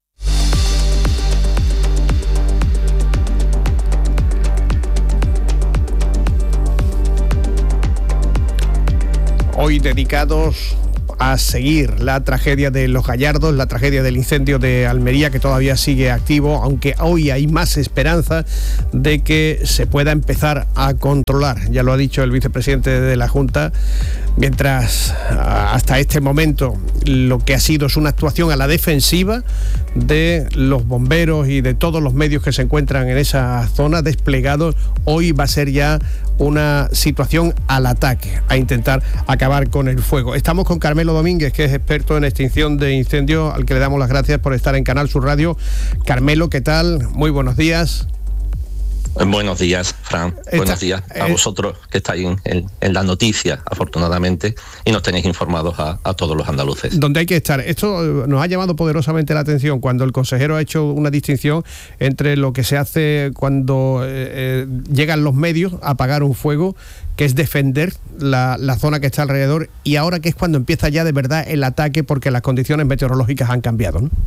Hoy dedicados a seguir la tragedia de Los Gallardos, la tragedia del incendio de Almería, que todavía sigue activo, aunque hoy hay más esperanza de que se pueda empezar a controlar. Ya lo ha dicho el vicepresidente de la Junta, mientras hasta este momento lo que ha sido es una actuación a la defensiva de los bomberos y de todos los medios que se encuentran en esa zona desplegados. Hoy va a ser ya una situación al ataque, a intentar acabar con el fuego. Estamos con Carmelo Domínguez, que es experto en extinción de incendios, al que le damos las gracias por estar en Canal Sur Radio. Carmelo, ¿qué tal? Muy buenos días. Buenos días, Fran. Buenos días a vosotros que estáis en la noticia, afortunadamente, y nos tenéis informados a todos los andaluces. Donde hay que estar. Esto nos ha llamado poderosamente la atención cuando el consejero ha hecho una distinción entre lo que se hace cuando llegan los medios a apagar un fuego, que es defender la zona que está alrededor, y ahora que es cuando empieza ya de verdad el ataque porque las condiciones meteorológicas han cambiado, ¿no?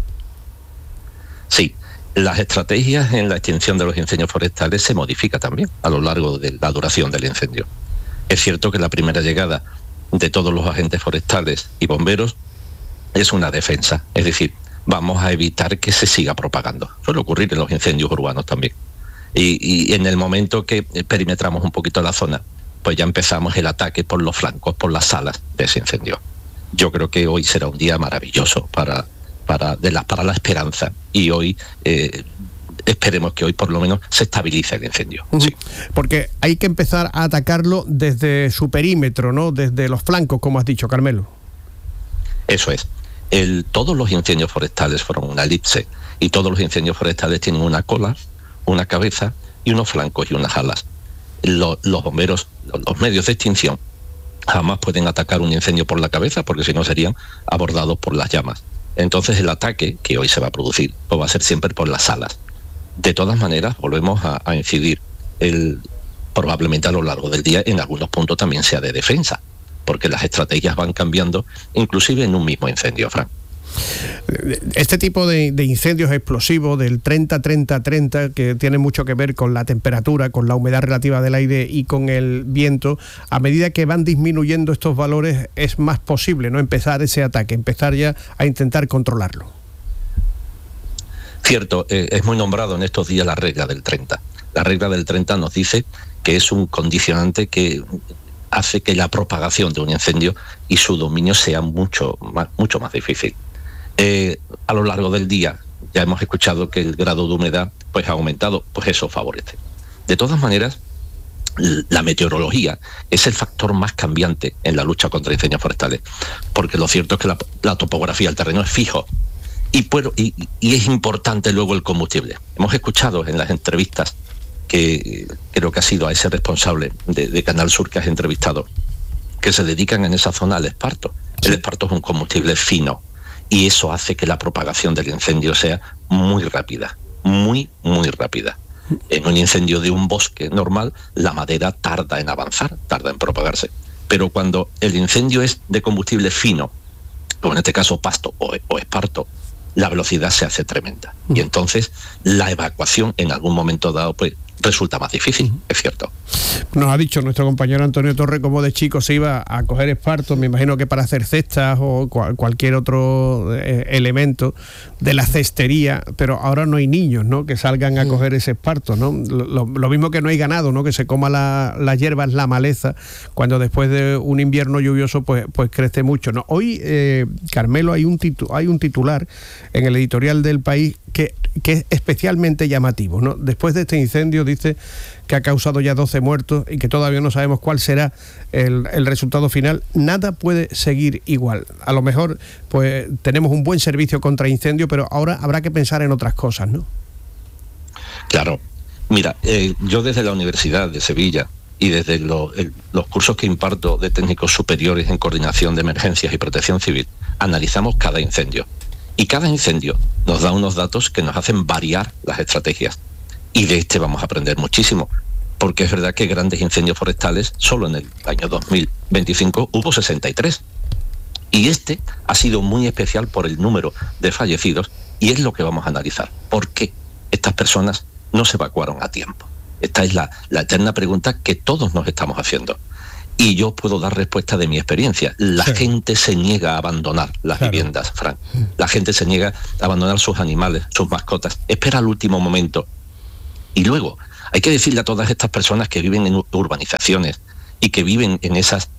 Sí. Las estrategias en la extinción de los incendios forestales se modifican también a lo largo de la duración del incendio. Es cierto que la primera llegada de todos los agentes forestales y bomberos es una defensa, es decir, vamos a evitar que se siga propagando. Suele ocurrir en los incendios urbanos también. Y en el momento que perimetramos un poquito la zona, pues ya empezamos el ataque por los flancos, por las salas de ese incendio. Yo creo que hoy será un día maravilloso para la esperanza, y hoy esperemos que hoy por lo menos se estabilice el incendio. Sí. Porque hay que empezar a atacarlo desde su perímetro, ¿no? Desde los flancos, como has dicho, Carmelo. Eso es. Todos los incendios forestales fueron una elipse, y todos los incendios forestales tienen una cola, una cabeza y unos flancos y unas alas. Los bomberos, los medios de extinción, jamás pueden atacar un incendio por la cabeza, porque si no serían abordados por las llamas. Entonces el ataque que hoy se va a producir pues va a ser siempre por las alas. De todas maneras, volvemos a incidir, probablemente a lo largo del día en algunos puntos también sea de defensa, porque las estrategias van cambiando, inclusive en un mismo incendio, Fran. Este tipo de incendios explosivos del 30-30-30, que tiene mucho que ver con la temperatura, con la humedad relativa del aire y con el viento, a medida que van disminuyendo estos valores es más posible no empezar ese ataque, empezar ya a intentar controlarlo. Cierto, es muy nombrado en estos días la regla del 30. La regla del 30 nos dice que es un condicionante que hace que la propagación de un incendio y su dominio sea mucho más difícil. A lo largo del día ya hemos escuchado que el grado de humedad pues ha aumentado, pues eso favorece. De todas maneras, la meteorología es el factor más cambiante en la lucha contra incendios forestales, porque lo cierto es que la topografía del terreno es fijo y es importante luego el combustible. Hemos escuchado en las entrevistas, que creo que ha sido a ese responsable de Canal Sur que has entrevistado, que se dedican en esa zona al esparto. El esparto es un combustible fino, y eso hace que la propagación del incendio sea muy rápida, muy rápida. En un incendio de un bosque normal, la madera tarda en avanzar, tarda en propagarse. Pero cuando el incendio es de combustible fino, como en este caso pasto o esparto, la velocidad se hace tremenda. Y entonces la evacuación en algún momento dado pues resulta más difícil, es cierto. Nos ha dicho nuestro compañero Antonio Torre cómo de chico se iba a coger esparto, me imagino que para hacer cestas o cualquier otro elemento de la cestería, pero ahora no hay niños, ¿no?, que salgan a coger ese esparto, ¿no? Lo mismo que no hay ganado, ¿no?, que se coma la hierba, la maleza, cuando después de un invierno lluvioso pues crece mucho, ¿no? Hoy, Carmelo, hay un titular en el editorial del País que es especialmente llamativo, ¿no? Después de este incendio, dice que ha causado ya 12 muertos y que todavía no sabemos cuál será el resultado final. Nada puede seguir igual. A lo mejor pues tenemos un buen servicio contra incendio, pero ahora habrá que pensar en otras cosas, ¿no? Claro. Mira, yo desde la Universidad de Sevilla y desde los cursos que imparto de técnicos superiores en coordinación de emergencias y protección civil, analizamos cada incendio. Y cada incendio nos da unos datos que nos hacen variar las estrategias. Y de este vamos a aprender muchísimo. porque es verdad que grandes incendios forestales, solo en el año 2025 hubo 63. Y este ha sido muy especial por el número de fallecidos, y es lo que vamos a analizar. ¿Por qué estas personas no se evacuaron a tiempo? Esta es la eterna pregunta que todos nos estamos haciendo. Y yo puedo dar respuesta de mi experiencia. La gente se niega a abandonar las viviendas, Fran. La gente se niega a abandonar sus animales, sus mascotas. Espera al último momento. Y luego, hay que decirle a todas estas personas que viven en urbanizaciones y que viven en esas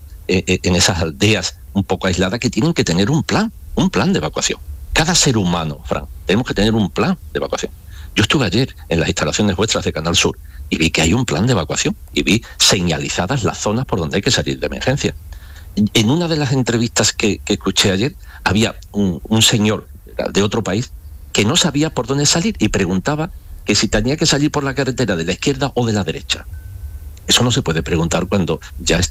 aldeas un poco aisladas, que tienen que tener un plan de evacuación. Cada ser humano, Fran, tenemos que tener un plan de evacuación. Yo estuve ayer en las instalaciones vuestras de Canal Sur y vi que hay un plan de evacuación y vi señalizadas las zonas por donde hay que salir de emergencia. En una de las entrevistas que escuché ayer, había un señor de otro país que no sabía por dónde salir y preguntaba que si tenía que salir por la carretera de la izquierda o de la derecha. Eso no se puede preguntar cuando ya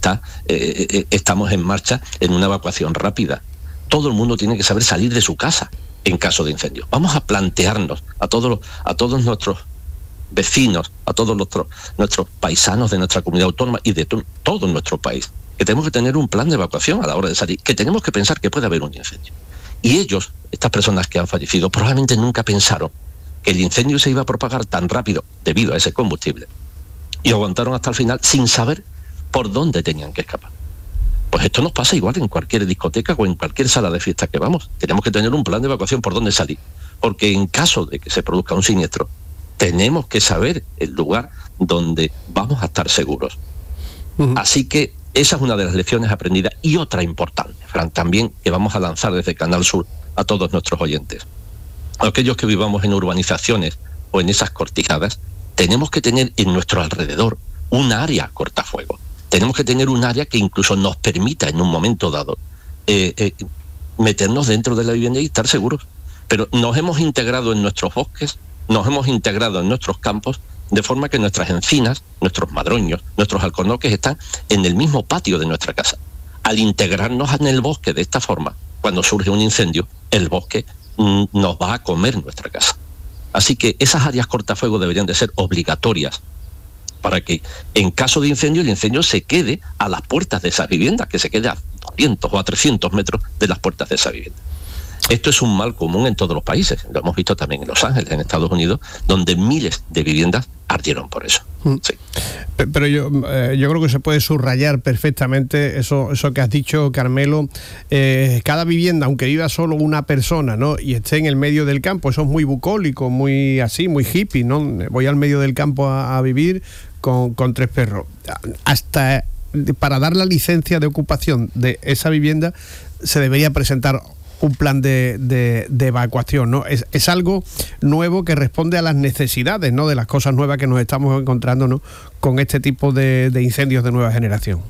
estamos en marcha en una evacuación rápida. Todo el mundo tiene que saber salir de su casa en caso de incendio. Vamos a plantearnos a todos nuestros vecinos, a todos nuestros paisanos de nuestra comunidad autónoma y de todo nuestro país, que tenemos que tener un plan de evacuación a la hora de salir, que tenemos que pensar que puede haber un incendio. Y ellos, estas personas que han fallecido, probablemente nunca pensaron que el incendio se iba a propagar tan rápido debido a ese combustible, y aguantaron hasta el final sin saber por dónde tenían que escapar. Pues esto nos pasa igual en cualquier discoteca o en cualquier sala de fiesta que vamos. Tenemos que tener un plan de evacuación por dónde salir, porque en caso de que se produzca un siniestro, tenemos que saber el lugar donde vamos a estar seguros. Así que esa es una de las lecciones aprendidas, y otra importante, Fran, también, que vamos a lanzar desde Canal Sur a todos nuestros oyentes. Aquellos que vivamos en urbanizaciones o en esas cortijadas, tenemos que tener en nuestro alrededor un área cortafuego. Tenemos que tener un área que incluso nos permita en un momento dado meternos dentro de la vivienda y estar seguros. Pero nos hemos integrado en nuestros bosques, nos hemos integrado en nuestros campos, de forma que nuestras encinas, nuestros madroños, nuestros alcornoques están en el mismo patio de nuestra casa. Al integrarnos en el bosque de esta forma, cuando surge un incendio, el bosque nos va a comer nuestra casa. Así que esas áreas cortafuego deberían de ser obligatorias para que en caso de incendio, el incendio se quede a las puertas de esas viviendas, que se quede a 200 o a 300 metros de las puertas de esa vivienda. Esto es un mal común en todos los países. Lo hemos visto también en Los Ángeles, en Estados Unidos, donde miles de viviendas ardieron por eso. Sí. Pero yo creo que se puede subrayar perfectamente eso que has dicho, Carmelo. Cada vivienda, aunque viva solo una persona, ¿no?, y esté en el medio del campo, eso es muy bucólico, muy así, muy hippie, ¿no? Voy al medio del campo a vivir con 3 perros. Hasta para dar la licencia de ocupación de esa vivienda se debería presentar un plan de evacuación, ¿no? Es algo nuevo que responde a las necesidades, ¿no?, de las cosas nuevas que nos estamos encontrando, ¿no?, con este tipo de incendios de nueva generación.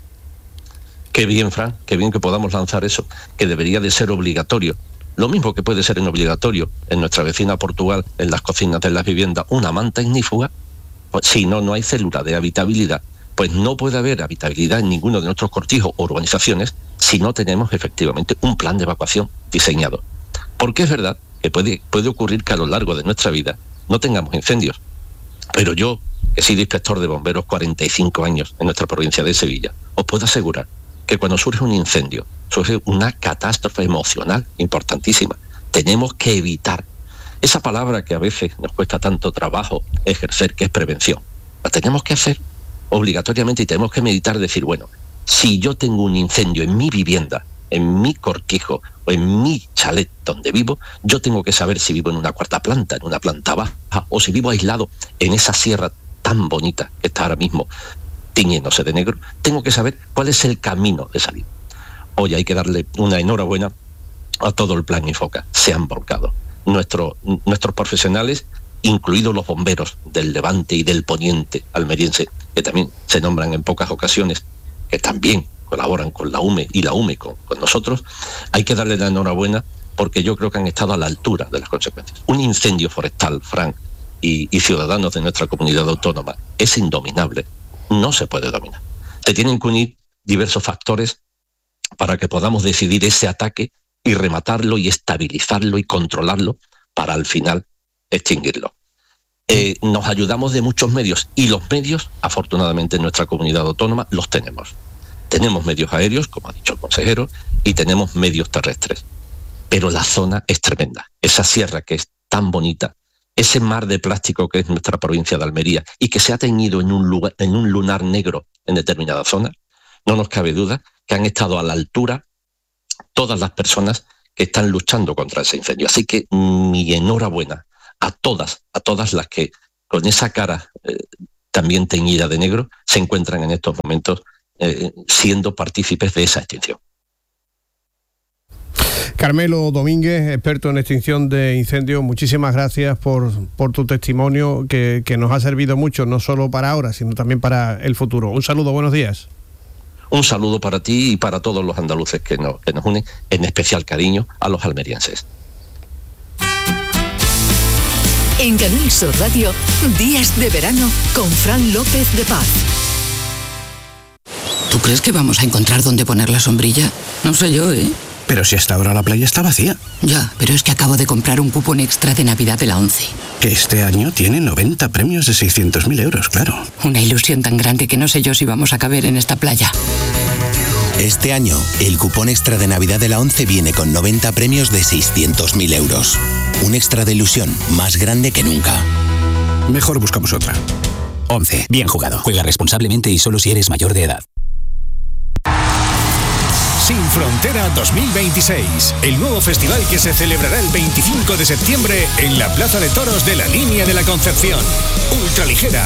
Qué bien, Fran, qué bien que podamos lanzar eso, que debería de ser obligatorio. Lo mismo que puede ser obligatorio en nuestra vecina Portugal, en las cocinas de las viviendas, una manta ignífuga. Pues, si no hay célula de habitabilidad, pues no puede haber habitabilidad en ninguno de nuestros cortijos o urbanizaciones si no tenemos efectivamente un plan de evacuación diseñado. Porque es verdad que puede ocurrir que a lo largo de nuestra vida no tengamos incendios. Pero yo, que he sido inspector de bomberos 45 años en nuestra provincia de Sevilla, os puedo asegurar que cuando surge un incendio, surge una catástrofe emocional importantísima. Tenemos que evitar esa palabra que a veces nos cuesta tanto trabajo ejercer, que es prevención. La tenemos que hacer obligatoriamente y tenemos que meditar, decir, bueno, si yo tengo un incendio en mi vivienda, en mi cortijo o en mi chalet donde vivo, yo tengo que saber si vivo en una 4ª planta, en una planta baja, o si vivo aislado en esa sierra tan bonita que está ahora mismo tiñéndose de negro. Tengo que saber cuál es el camino de salir. Hoy hay que darle una enhorabuena a todo el plan Infoca. Se han volcado. Nuestros profesionales, incluidos los bomberos del Levante y del Poniente almeriense, que también se nombran en pocas ocasiones, que también colaboran con la UME y la UME con nosotros, hay que darle la enhorabuena porque yo creo que han estado a la altura de las consecuencias. Un incendio forestal, Fran, y ciudadanos de nuestra comunidad autónoma, es indominable, no se puede dominar. Se tienen que unir diversos factores para que podamos decidir ese ataque y rematarlo y estabilizarlo y controlarlo para al final extinguirlo. nos ayudamos de muchos medios, y los medios, afortunadamente en nuestra comunidad autónoma, los tenemos. Tenemos medios aéreos, como ha dicho el consejero, y tenemos medios terrestres. Pero la zona es tremenda. Esa sierra que es tan bonita, ese mar de plástico que es nuestra provincia de Almería y que se ha teñido en un lunar negro en determinada zona, no nos cabe duda que han estado a la altura todas las personas que están luchando contra ese incendio. Así que mi enhorabuena a todas las que con esa cara también teñida de negro se encuentran en estos momentos siendo partícipes de esa extinción. Carmelo Domínguez, experto en extinción de incendios, muchísimas gracias por tu testimonio que nos ha servido mucho, no solo para ahora, sino también para el futuro. Un saludo, buenos días. Un saludo para ti y para todos los andaluces que nos unen, en especial cariño a los almerienses. En Canal Sur Radio, Días de Verano con Fran López de Paz. ¿Tú crees que vamos a encontrar dónde poner la sombrilla? No sé yo, ¿eh? Pero si hasta ahora la playa está vacía. Ya, pero es que acabo de comprar un cupón extra de Navidad de la ONCE. Que este año tiene 90 premios de 600.000 euros, claro. Una ilusión tan grande que no sé yo si vamos a caber en esta playa. Este año, el cupón extra de Navidad de la ONCE viene con 90 premios de 600.000 euros. Un extra de ilusión más grande que nunca. Mejor buscamos otra. ONCE, bien jugado. Juega responsablemente y solo si eres mayor de edad. Sin Frontera 2026, el nuevo festival que se celebrará el 25 de septiembre en la Plaza de Toros de la Línea de la Concepción. Ultraligera,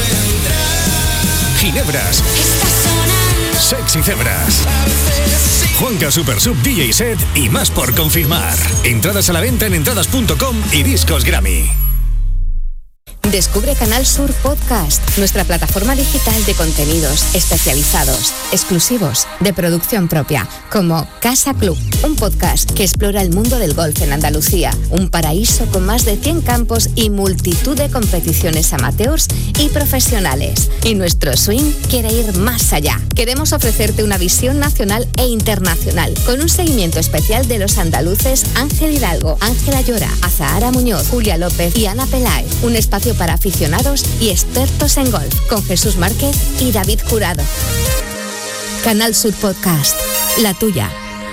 Ginebras, Sexy Cebras, Juanca Super Sub DJ Set y más por confirmar. Entradas a la venta en entradas.com y Discos Grammy. Descubre Canal Sur Podcast, nuestra plataforma digital de contenidos especializados, exclusivos, de producción propia, como Casa Club, un podcast que explora el mundo del golf en Andalucía, un paraíso con más de 100 campos y multitud de competiciones amateurs y profesionales. Y nuestro swing quiere ir más allá. Queremos ofrecerte una visión nacional e internacional, con un seguimiento especial de los andaluces Ángel Hidalgo, Ángela Llora, Azahara Muñoz, Julia López y Ana Peláez. Un espacio para aficionados y expertos en golf, con Jesús Márquez y David Jurado. Canal Sur Podcast, la tuya.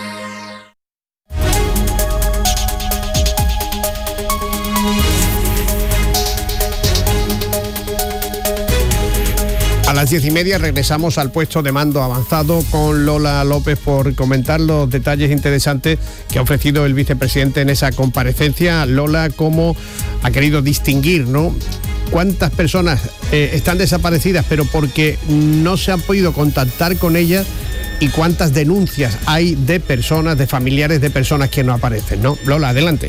A las 10:30 regresamos al puesto de mando avanzado con Lola López por comentar los detalles interesantes que ha ofrecido el vicepresidente en esa comparecencia. Lola, ¿cómo ha querido distinguir, ¿no? ¿Cuántas personas están desaparecidas pero porque no se han podido contactar con ellas? ¿Y cuántas denuncias hay de personas, de familiares de personas que no aparecen, ¿no? Lola, adelante.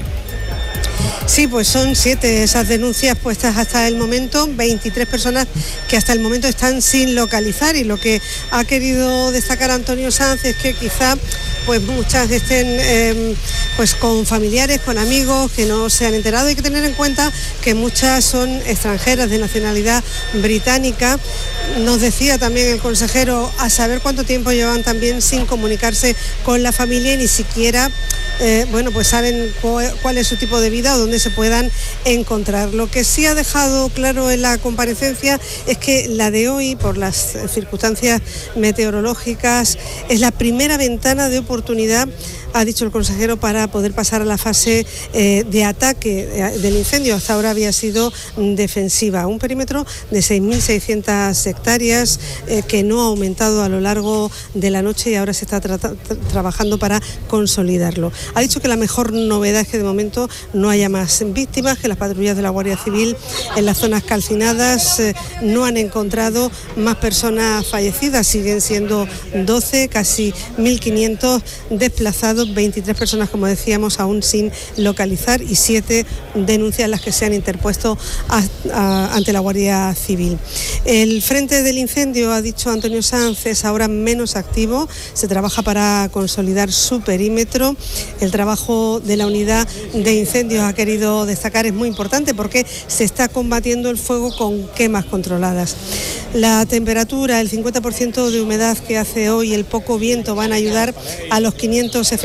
Sí, pues son 7 esas denuncias puestas hasta el momento, 23 personas que hasta el momento están sin localizar, y lo que ha querido destacar Antonio Sanz es que quizá pues muchas estén pues con familiares, con amigos que no se han enterado. Hay que tener en cuenta que muchas son extranjeras de nacionalidad británica. Nos decía también el consejero a saber cuánto tiempo llevan también sin comunicarse con la familia y ni siquiera pues saben cuál es su tipo de vida o dónde se puedan encontrar. Lo que sí ha dejado claro en la comparecencia es que la de hoy, por las circunstancias meteorológicas, es la primera ventana de oportunidad, ha dicho el consejero, para poder pasar a la fase de ataque del incendio. Hasta ahora había sido defensiva. Un perímetro de 6.600 hectáreas que no ha aumentado a lo largo de la noche y ahora se está trabajando para consolidarlo. Ha dicho que la mejor novedad es que de momento no haya más víctimas, que las patrullas de la Guardia Civil en las zonas calcinadas no han encontrado más personas fallecidas. Siguen siendo 12, casi 1.500 desplazados, 23 personas, como decíamos, aún sin localizar y 7 denuncias las que se han interpuesto ante la Guardia Civil. El frente del incendio, ha dicho Antonio Sanz, es ahora menos activo. Se trabaja para consolidar su perímetro. El trabajo de la unidad de incendios, ha querido destacar, es muy importante porque se está combatiendo el fuego con quemas controladas. La temperatura, el 50% de humedad que hace hoy, el poco viento, van a ayudar a los 500 efectivos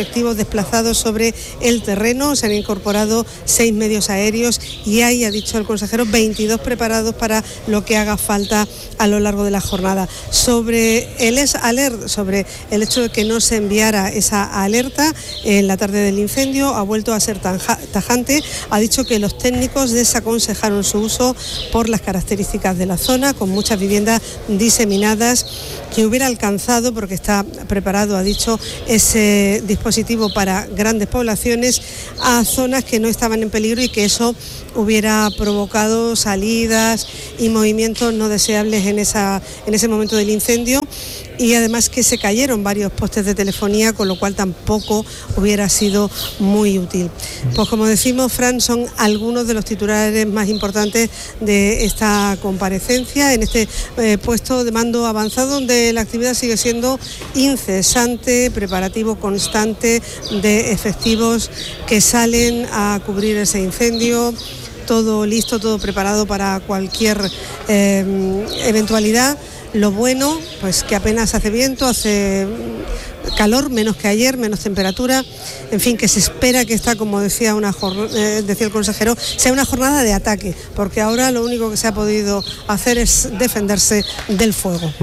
efectivos desplazados sobre el terreno, se han incorporado 6 medios aéreos y hay, ha dicho el consejero, 22 preparados para lo que haga falta a lo largo de la jornada. Sobre el alert, sobre el hecho de que no se enviara esa alerta en la tarde del incendio, ha vuelto a ser tajante, ha dicho que los técnicos desaconsejaron su uso por las características de la zona, con muchas viviendas diseminadas, que hubiera alcanzado, porque está preparado, ha dicho, ese dispositivo para grandes poblaciones, a zonas que no estaban en peligro y que eso hubiera provocado salidas y movimientos no deseables en ese momento del incendio, y además que se cayeron varios postes de telefonía, con lo cual tampoco hubiera sido muy útil. Pues como decimos, Fran, son algunos de los titulares más importantes de esta comparecencia en este puesto de mando avanzado, donde la actividad sigue siendo incesante, preparativo constante de efectivos que salen a cubrir ese incendio. Todo listo, todo preparado para cualquier eventualidad. Lo bueno, pues que apenas hace viento, hace calor, menos que ayer, menos temperatura, en fin, que se espera que esta, como decía decía el consejero, sea una jornada de ataque, porque ahora lo único que se ha podido hacer es defenderse del fuego.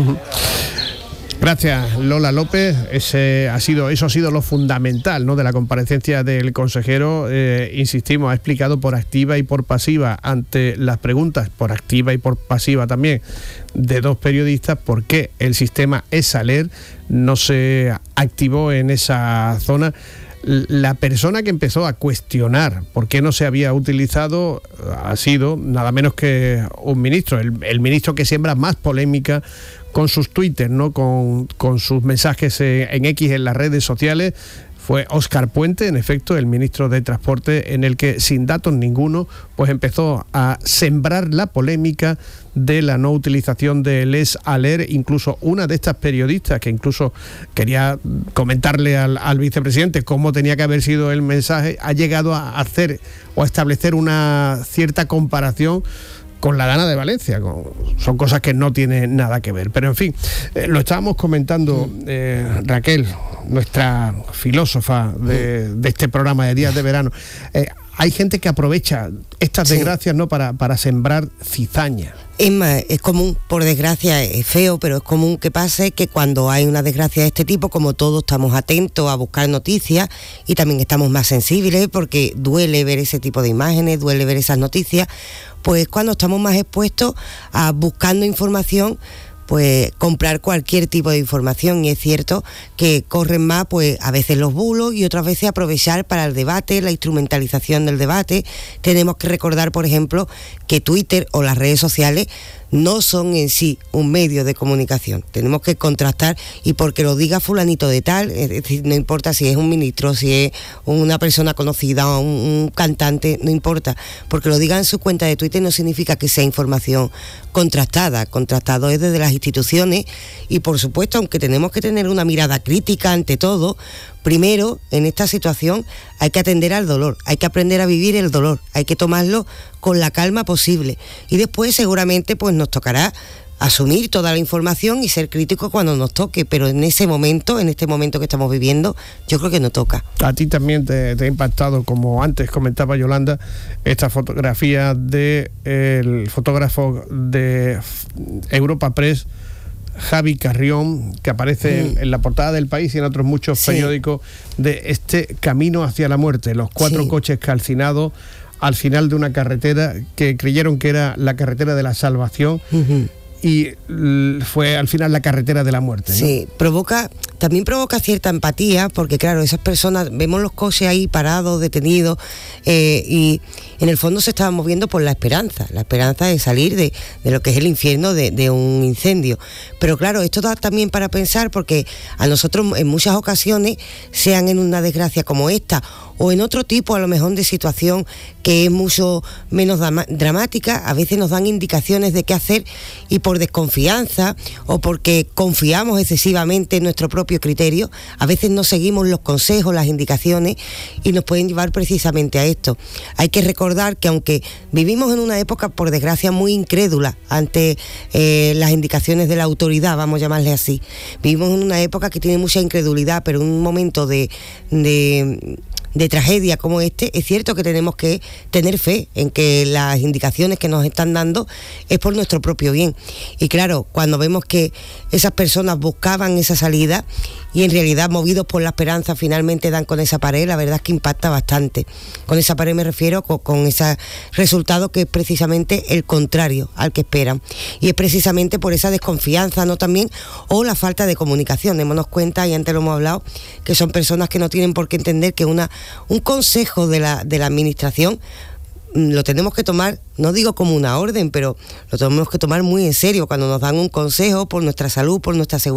Gracias, Lola López. Eso ha sido lo fundamental, ¿no?, de la comparecencia del consejero. Insistimos, ha explicado por activa y por pasiva, ante las preguntas por activa y por pasiva también de 2 periodistas, por qué el sistema ESALER no se activó en esa zona. La persona que empezó a cuestionar por qué no se había utilizado ha sido nada menos que un ministro, el ministro que siembra más polémica con sus Twitter, ¿no?, con sus mensajes en X, en las redes sociales. Fue Óscar Puente, en efecto, el ministro de Transporte, en el que sin datos ninguno pues empezó a sembrar la polémica de la no utilización del ESALER. Incluso una de estas periodistas, que incluso quería comentarle al vicepresidente cómo tenía que haber sido el mensaje, ha llegado a hacer o a establecer una cierta comparación con la Dana de Valencia. Son cosas que no tienen nada que ver. Pero en fin, lo estábamos comentando, Raquel, nuestra filósofa de este programa de Días de Verano. Hay gente que aprovecha estas desgracias, ¿no?, para sembrar cizaña. Es más, es común, por desgracia, es feo, pero es común que pase que cuando hay una desgracia de este tipo, como todos estamos atentos a buscar noticias y también estamos más sensibles, porque duele ver ese tipo de imágenes, duele ver esas noticias, pues cuando estamos más expuestos a buscando información, pues comprar cualquier tipo de información. Y es cierto que corren más, pues a veces los bulos y otras veces aprovechar para el debate, la instrumentalización del debate. Tenemos que recordar, por ejemplo, que Twitter o las redes sociales no son en sí un medio de comunicación. Tenemos que contrastar, y porque lo diga fulanito de tal, es decir, no importa si es un ministro, si es una persona conocida o un cantante, no importa, porque lo diga en su cuenta de Twitter no significa que sea información contrastada. Contrastado es desde las instituciones, y por supuesto, aunque tenemos que tener una mirada crítica ante todo, primero, en esta situación hay que atender al dolor, hay que aprender a vivir el dolor, hay que tomarlo con la calma posible, y después seguramente pues nos tocará asumir toda la información y ser críticos cuando nos toque, pero en ese momento, en este momento que estamos viviendo, yo creo que no toca. A ti también te ha impactado, como antes comentaba Yolanda, esta fotografía del fotógrafo de Europa Press, Javi Carrión, que aparece en la portada del País y en otros muchos periódicos, de este camino hacia la muerte, los 4 coches calcinados al final de una carretera que creyeron que era la carretera de la salvación, y fue al final la carretera de la muerte, ¿no? Sí, también provoca cierta empatía, porque claro, esas personas, vemos los coches ahí parados, detenidos, y en el fondo se estaban moviendo por la esperanza de salir de lo que es el infierno de un incendio. Pero claro, esto da también para pensar, porque a nosotros en muchas ocasiones, sean en una desgracia como esta o en otro tipo a lo mejor de situación que es mucho menos dramática, a veces nos dan indicaciones de qué hacer, y por desconfianza o porque confiamos excesivamente en nuestro propio propio criterio, a veces no seguimos los consejos, las indicaciones y nos pueden llevar precisamente a esto. Hay que recordar que aunque vivimos en una época, por desgracia, muy incrédula ante las indicaciones de la autoridad, vamos a llamarle así, vivimos en una época que tiene mucha incredulidad, pero en un momento de tragedia como este, es cierto que tenemos que tener fe en que las indicaciones que nos están dando es por nuestro propio bien. Y claro, cuando vemos que esas personas buscaban esa salida y en realidad, movidos por la esperanza, finalmente dan con esa pared, la verdad es que impacta bastante. Con esa pared me refiero con ese resultado que es precisamente el contrario al que esperan. Y es precisamente por esa desconfianza, ¿no? También, o la falta de comunicación. Démonos cuenta, y antes lo hemos hablado, que son personas que no tienen por qué entender que un consejo de la administración lo tenemos que tomar, no digo como una orden, pero lo tenemos que tomar muy en serio cuando nos dan un consejo por nuestra salud, por nuestra seguridad.